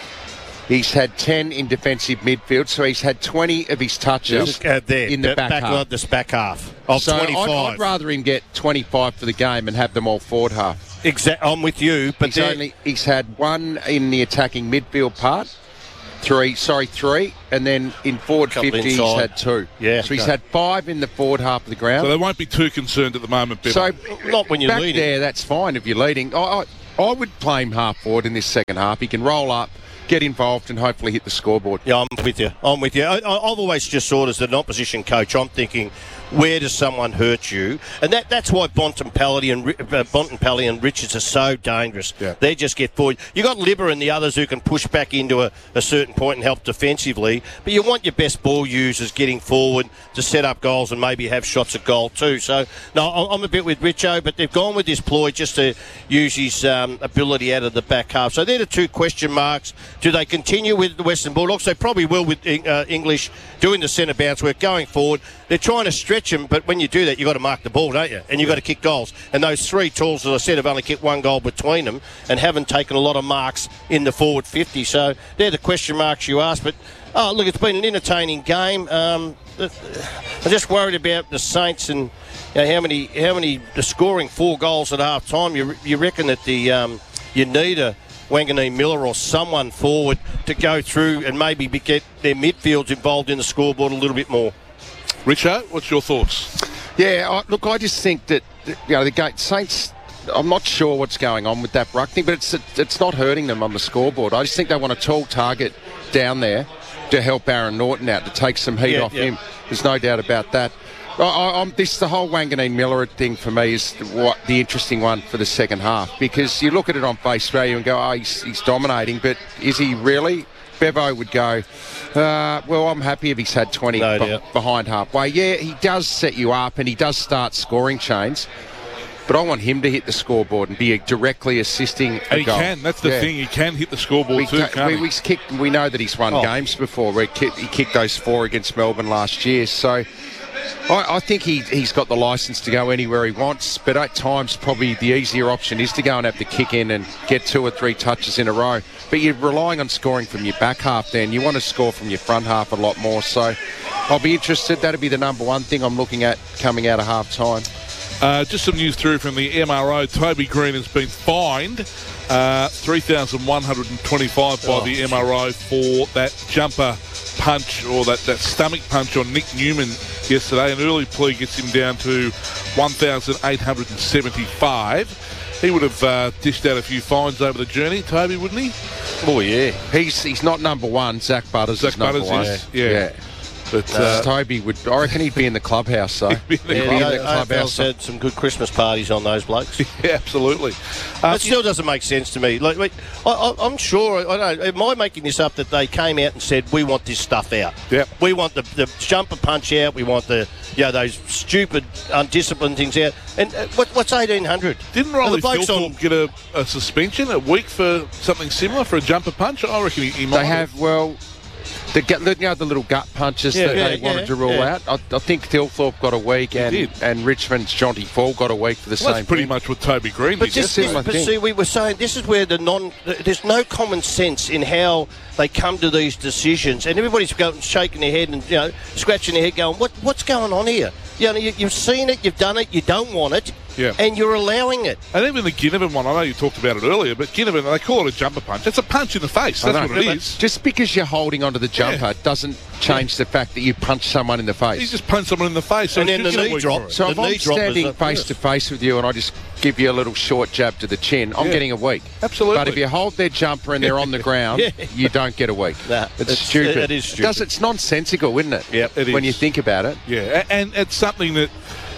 He's had ten in defensive midfield, so he's had twenty of his touches Uh, there, in the uh, back, back half. this back half of So I'd, twenty-five. I'd rather him get twenty-five for the game and have them all forward half. Exactly, I'm with you, but He's they're- only he's had one in the attacking midfield part, three, sorry, three, and then in forward Couple fifty he's inside. had two. Yeah, so he's okay. had five in the forward half of the ground. So they won't be too concerned at the moment, Bevan. So not when you're back leading. there, that's fine if you're leading. I, I, I would play him half forward in this second half. He can roll up, get involved, and hopefully hit the scoreboard. Yeah, I'm with you. I'm with you. I, I- I've always just thought as an opposition coach, I'm thinking, where does someone hurt you? And that, that's why Bontempelli and Ri- uh, Bontempelli and Richards are so dangerous. Yeah. They just get forward. You got Libber and the others who can push back into a, a certain point and help defensively, but you want your best ball users getting forward to set up goals and maybe have shots at goal too. So, no, I- I'm a bit with Richo, but they've gone with this ploy just to use his um, ability out of the back half. So they're the two question marks. Do they continue with the Western Bulldogs? They probably will with uh, English doing the centre bounce work going forward. They're trying to stretch him, but when you do that, you've got to mark the ball, don't you? And you've got to kick goals. And those three tools, as I said, have only kicked one goal between them and haven't taken a lot of marks in the forward fifty. So they're the question marks you ask. But, oh, look, it's been an entertaining game. Um, I'm just worried about the Saints and you know, how many, how many, the scoring four goals at half time. You, you reckon that the um, you need a Wanganeen Miller or someone forward to go through and maybe be, get their midfields involved in the scoreboard a little bit more. Richo, what's your thoughts? Yeah, I, look, I just think that, you know, the game, Saints, I'm not sure what's going on with that ruck thing, but it's it's not hurting them on the scoreboard. I just think they want a tall target down there to help Aaron Norton out, to take some heat Yeah, off yeah. him. There's no doubt about that. I, I, I'm, this the whole Wanganeen Miller thing for me is what the interesting one for the second half, because you look at it on face value and go, oh, he's, he's dominating, but is he really? Bevo would go, uh, well, I'm happy if he's had twenty No be- doubt. behind halfway. Yeah, he does set you up and he does start scoring chains, but I want him to hit the scoreboard and be directly assisting a And he goal. can. That's the Yeah. thing. He can hit the scoreboard We, too, ca- can't we, he? we, kicked, we know that he's won Oh. games before. We kicked, he kicked those four against Melbourne last year. So I, I think he, he's got the licence to go anywhere he wants, but at times probably the easier option is to go and have the kick in and get two or three touches in a row. But you're relying on scoring from your back half then. You want to score from your front half a lot more. So I'll be interested. That'll be the number one thing I'm looking at coming out of half time. Uh, just some news through from the M R O. Toby Green has been fined uh, three thousand one hundred twenty-five by Oh. the M R O for that jumper punch or that, that stomach punch on Nick Newman yesterday. An early plea gets him down to one thousand eight hundred seventy-five. He would have uh, dished out a few fines over the journey, Toby, wouldn't he? Oh, yeah. He's he's not number one. Zach Butters Zach is number Butters one. is, yeah. But Uh, uh, Toby would, I reckon he'd be in the clubhouse, though. be in the He'd Yeah, be in the the A F L's clubhouse. had some good Christmas parties on those blokes. yeah, absolutely. Uh, It still doesn't make sense to me. Like, like, I, I, I'm sure. I don't know. Am I making this up? That they came out and said we want this stuff out. Yep. We want the, the jumper punch out. We want the you know those stupid undisciplined things out. And uh, what, what's eighteen hundred? Didn't the Riley blokes Philthorpe on- get a, a suspension, a week for something similar for a jumper punch? I reckon he, he might They have, well, the, gut- you know, the little gut punches Yeah, that yeah, they wanted yeah, to rule yeah. out. I, I think Thilthorpe got a week, and, did. and Richmond's Jonty Fall got a week for the Well, same that's pretty thing. much what Toby Green But did. just similar but thing. see, we were saying this is where the non. There's no common sense in how they come to these decisions, and everybody's going shaking their head and you know scratching their head, going, "What what's going on here?" You know, you, you've seen it, you've done it, you don't want it, Yeah. and you're allowing it. And even the Ginnivan one, I know you talked about it earlier, but Ginnivan, they call it a jumper punch. It's a punch in the face. I That's know. what it is. Just because you're holding onto the jumper Yeah. doesn't change the fact that you punch someone in the face. He just punched someone in the face. So And he then should the get a knee week drop. for it. So The if I'm knee drop is standing a- face to face with you and I just give you a little short jab to the chin, I'm Yeah. getting a week. Absolutely. But if you hold their jumper and they're on the ground, Yeah. you don't get a week. Nah, it's, it's- stupid. it is stupid. Does, it's nonsensical, isn't it? Yep, it When is. you think about it. Yeah, a- and it's something that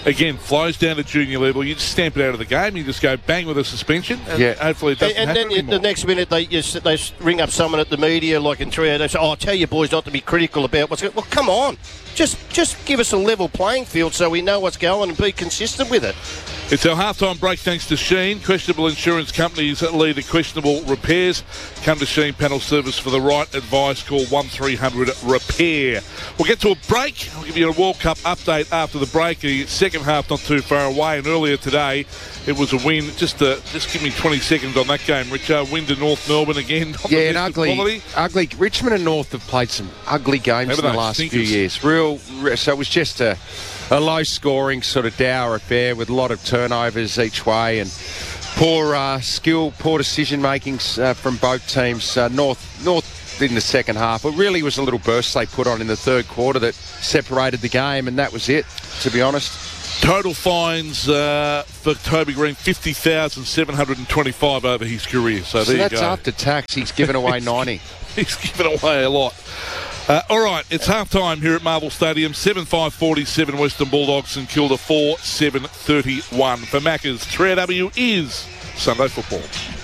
again, flows down to junior level. You just stamp it out of the game. You just go bang with a suspension, and yeah. hopefully it doesn't and, and happen then anymore. the next minute they just, they ring up someone at the media, like in three hours. They say, "Oh, I tell you boys not to be critical about what's going." Well, come on, just just give us a level playing field so we know what's going and be consistent with it. It's our halftime break thanks to Sheen. Questionable insurance companies lead to questionable repairs. Come to Sheen Panel Service for the right advice. Call one three hundred repair. We'll get to a break. I'll give you a World Cup update after the break. The second half not too far away, and earlier today it was a win. Just uh, just give me twenty seconds on that game, Richard. Win to North Melbourne again. Not yeah, and ugly, ugly. Richmond and North have played some ugly games Maybe in the last stinkers. few years. Real, so it was just a, a low-scoring sort of dour affair with a lot of turnovers each way and poor uh, skill, poor decision-making uh, from both teams. Uh, North, North in the second half. It really was a little burst they put on in the third quarter that separated the game, and that was it, to be honest. Total fines uh, for Toby Green, fifty thousand seven hundred twenty-five over his career. So, So there that's you go. after tax. He's given away ninety. He's given away a lot. Uh, all right, it's half-time here at Marvel Stadium. seven five forty-seven Western Bulldogs, St Kilda four seven thirty-one. For Macca's, three R W is Sunday football.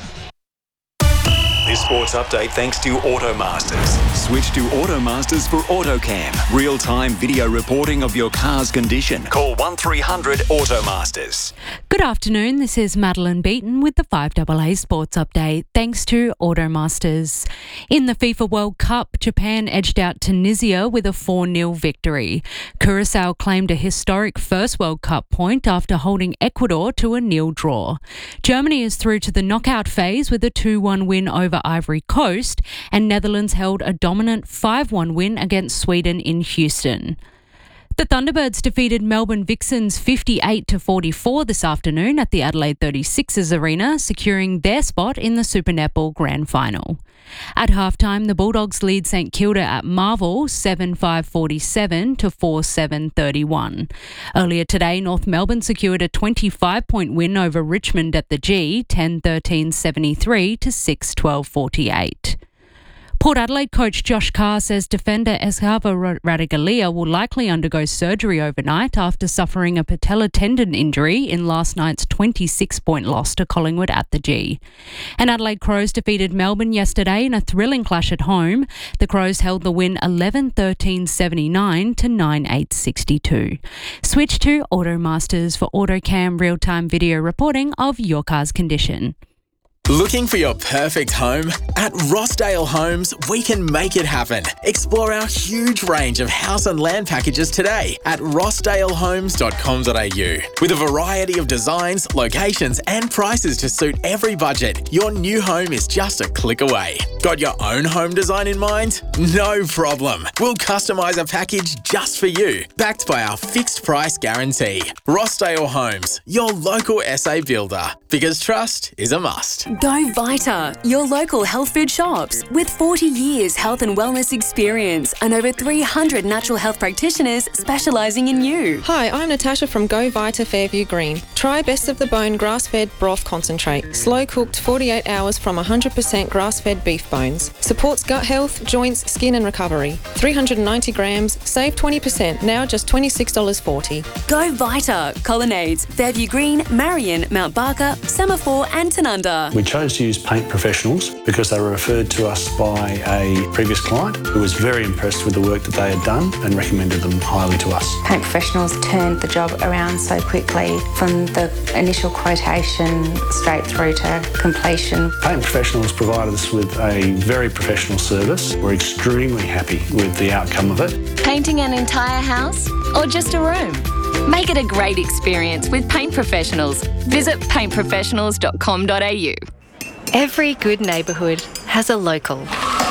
This sports update thanks to Automasters. Switch to Automasters for AutoCam. Real-time video reporting of your car's condition. Call one three hundred Automasters. Good afternoon, this is Madeline Beaton with the five A A Sports Update, thanks to Automasters. In the FIFA World Cup, Japan edged out Tunisia with a four nil victory. Curaçao claimed a historic first World Cup point after holding Ecuador to a nil draw. Germany is through to the knockout phase with a two one win over Ivory Coast, and Netherlands held a dominant five one win against Sweden in Houston. The Thunderbirds defeated Melbourne Vixens fifty-eight to forty-four this afternoon at the Adelaide thirty-sixers Arena, securing their spot in the Super Netball Grand Final. At halftime, the Bulldogs lead St Kilda at Marvel seven five forty-seven to four seven thirty-one. Earlier today, North Melbourne secured a twenty-five point win over Richmond at the G, ten thirteen seventy-three to six twelve forty-eight. Port Adelaide coach Josh Carr says defender Escava Radigalia will likely undergo surgery overnight after suffering a patella tendon injury in last night's twenty-six point loss to Collingwood at the G. And Adelaide Crows defeated Melbourne yesterday in a thrilling clash at home. The Crows held the win eleven thirteen seventy-nine to nine eight sixty-two. Switch to Automasters for AutoCam real-time video reporting of your car's condition. Looking for your perfect home? At Rossdale Homes, we can make it happen. Explore our huge range of house and land packages today at rossdale homes dot com dot a u. With a variety of designs, locations and prices to suit every budget, your new home is just a click away. Got your own home design in mind? No problem. We'll customise a package just for you, backed by our fixed price guarantee. Rossdale Homes, your local S A builder. Because trust is a must. Go Vita, your local health food shops. With forty years health and wellness experience and over three hundred natural health practitioners specialising in you. Hi, I'm Natasha from Go Vita Fairview Green. Try Best of the Bone grass-fed broth concentrate. Slow cooked forty-eight hours from one hundred percent grass-fed beef bones. Supports gut health, joints, skin and recovery. three hundred ninety grams, save twenty percent, now just twenty-six dollars forty. Go Vita, Colonnades, Fairview Green, Marion, Mount Barker, Semaphore and Tanunda. We chose to use Paint Professionals because they were referred to us by a previous client who was very impressed with the work that they had done and recommended them highly to us. Paint Professionals turned the job around so quickly from the initial quotation straight through to completion. Paint Professionals provided us with a very professional service. We're extremely happy with the outcome of it. Painting an entire house or just a room? Make it a great experience with Paint Professionals. Visit paint professionals dot com dot a u. Every good neighbourhood has a local.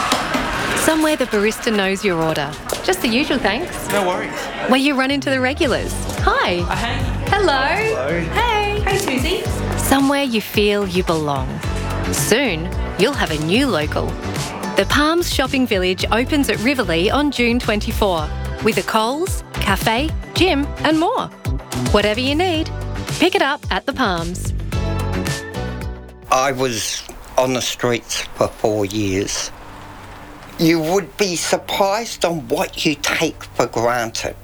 Somewhere the barista knows your order. Just the usual thanks. No worries. Where you run into the regulars. Hi. Uh, hey. Hello. Hello. Hey. Hey, Susie. Somewhere you feel you belong. Soon, you'll have a new local. The Palms Shopping Village opens at Riverlea on June twenty-fourth with a Coles, cafe, gym and more. Whatever you need, pick it up at the Palms. I was on the streets for four years. You would be surprised on what you take for granted.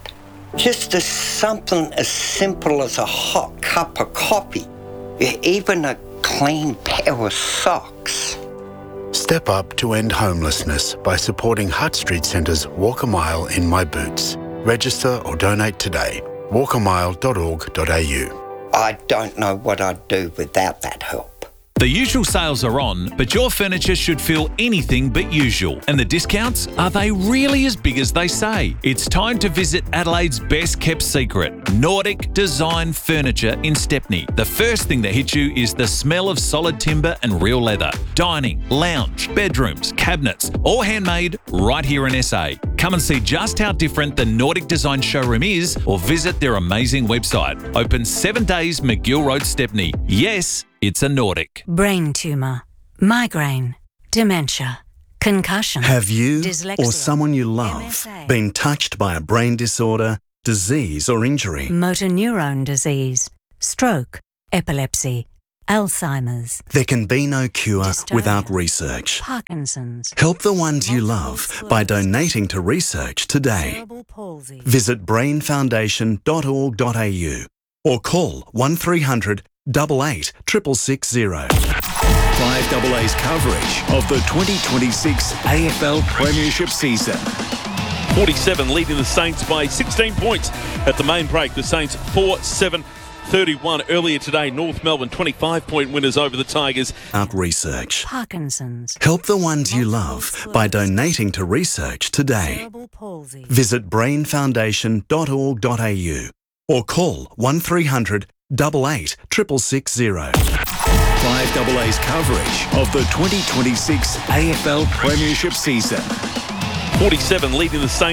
Just as something as simple as a hot cup of coffee, even a clean pair of socks. Step up to end homelessness by supporting Hutt Street Centre's Walk a Mile in My Boots. Register or donate today. walk a mile dot org dot a u. I don't know what I'd do without that help. The usual sales are on, but your furniture should feel anything but usual. And the discounts, are they really as big as they say? It's time to visit Adelaide's best kept secret, Nordic Design Furniture in Stepney. The first thing that hits you is the smell of solid timber and real leather. Dining, lounge, bedrooms, cabinets, all handmade right here in S A. Come and see just how different the Nordic Design showroom is or visit their amazing website. Open seven days McGill Road, Stepney. Yes, it's a Nordic. Brain tumour, migraine, dementia, concussion. Have you dyslexia, or someone you love M S A, been touched by a brain disorder, disease or injury? motor neurone disease, stroke, epilepsy, Alzheimer's, There can be no cure Dystonia, without research. Parkinson's, Help the ones you love by donating to research today. cerebral palsy. Visit brain foundation dot org dot a u or call one three hundred, eight eight, six six six zero. five A A's coverage of the twenty twenty-six A F L Premiership season. forty-seven leading the Saints by sixteen points at the main break. The Saints four seven thirty-one earlier today. North Melbourne twenty-five point winners over the Tigers. Out research. Parkinson's, Help the ones you love by donating to research today. cerebral palsy. Visit brain foundation dot org dot a u or call one three hundred, eight eight, six six six zero. five A A's coverage of the twenty twenty-six A F L Premiership season. forty-seven leading the Saints.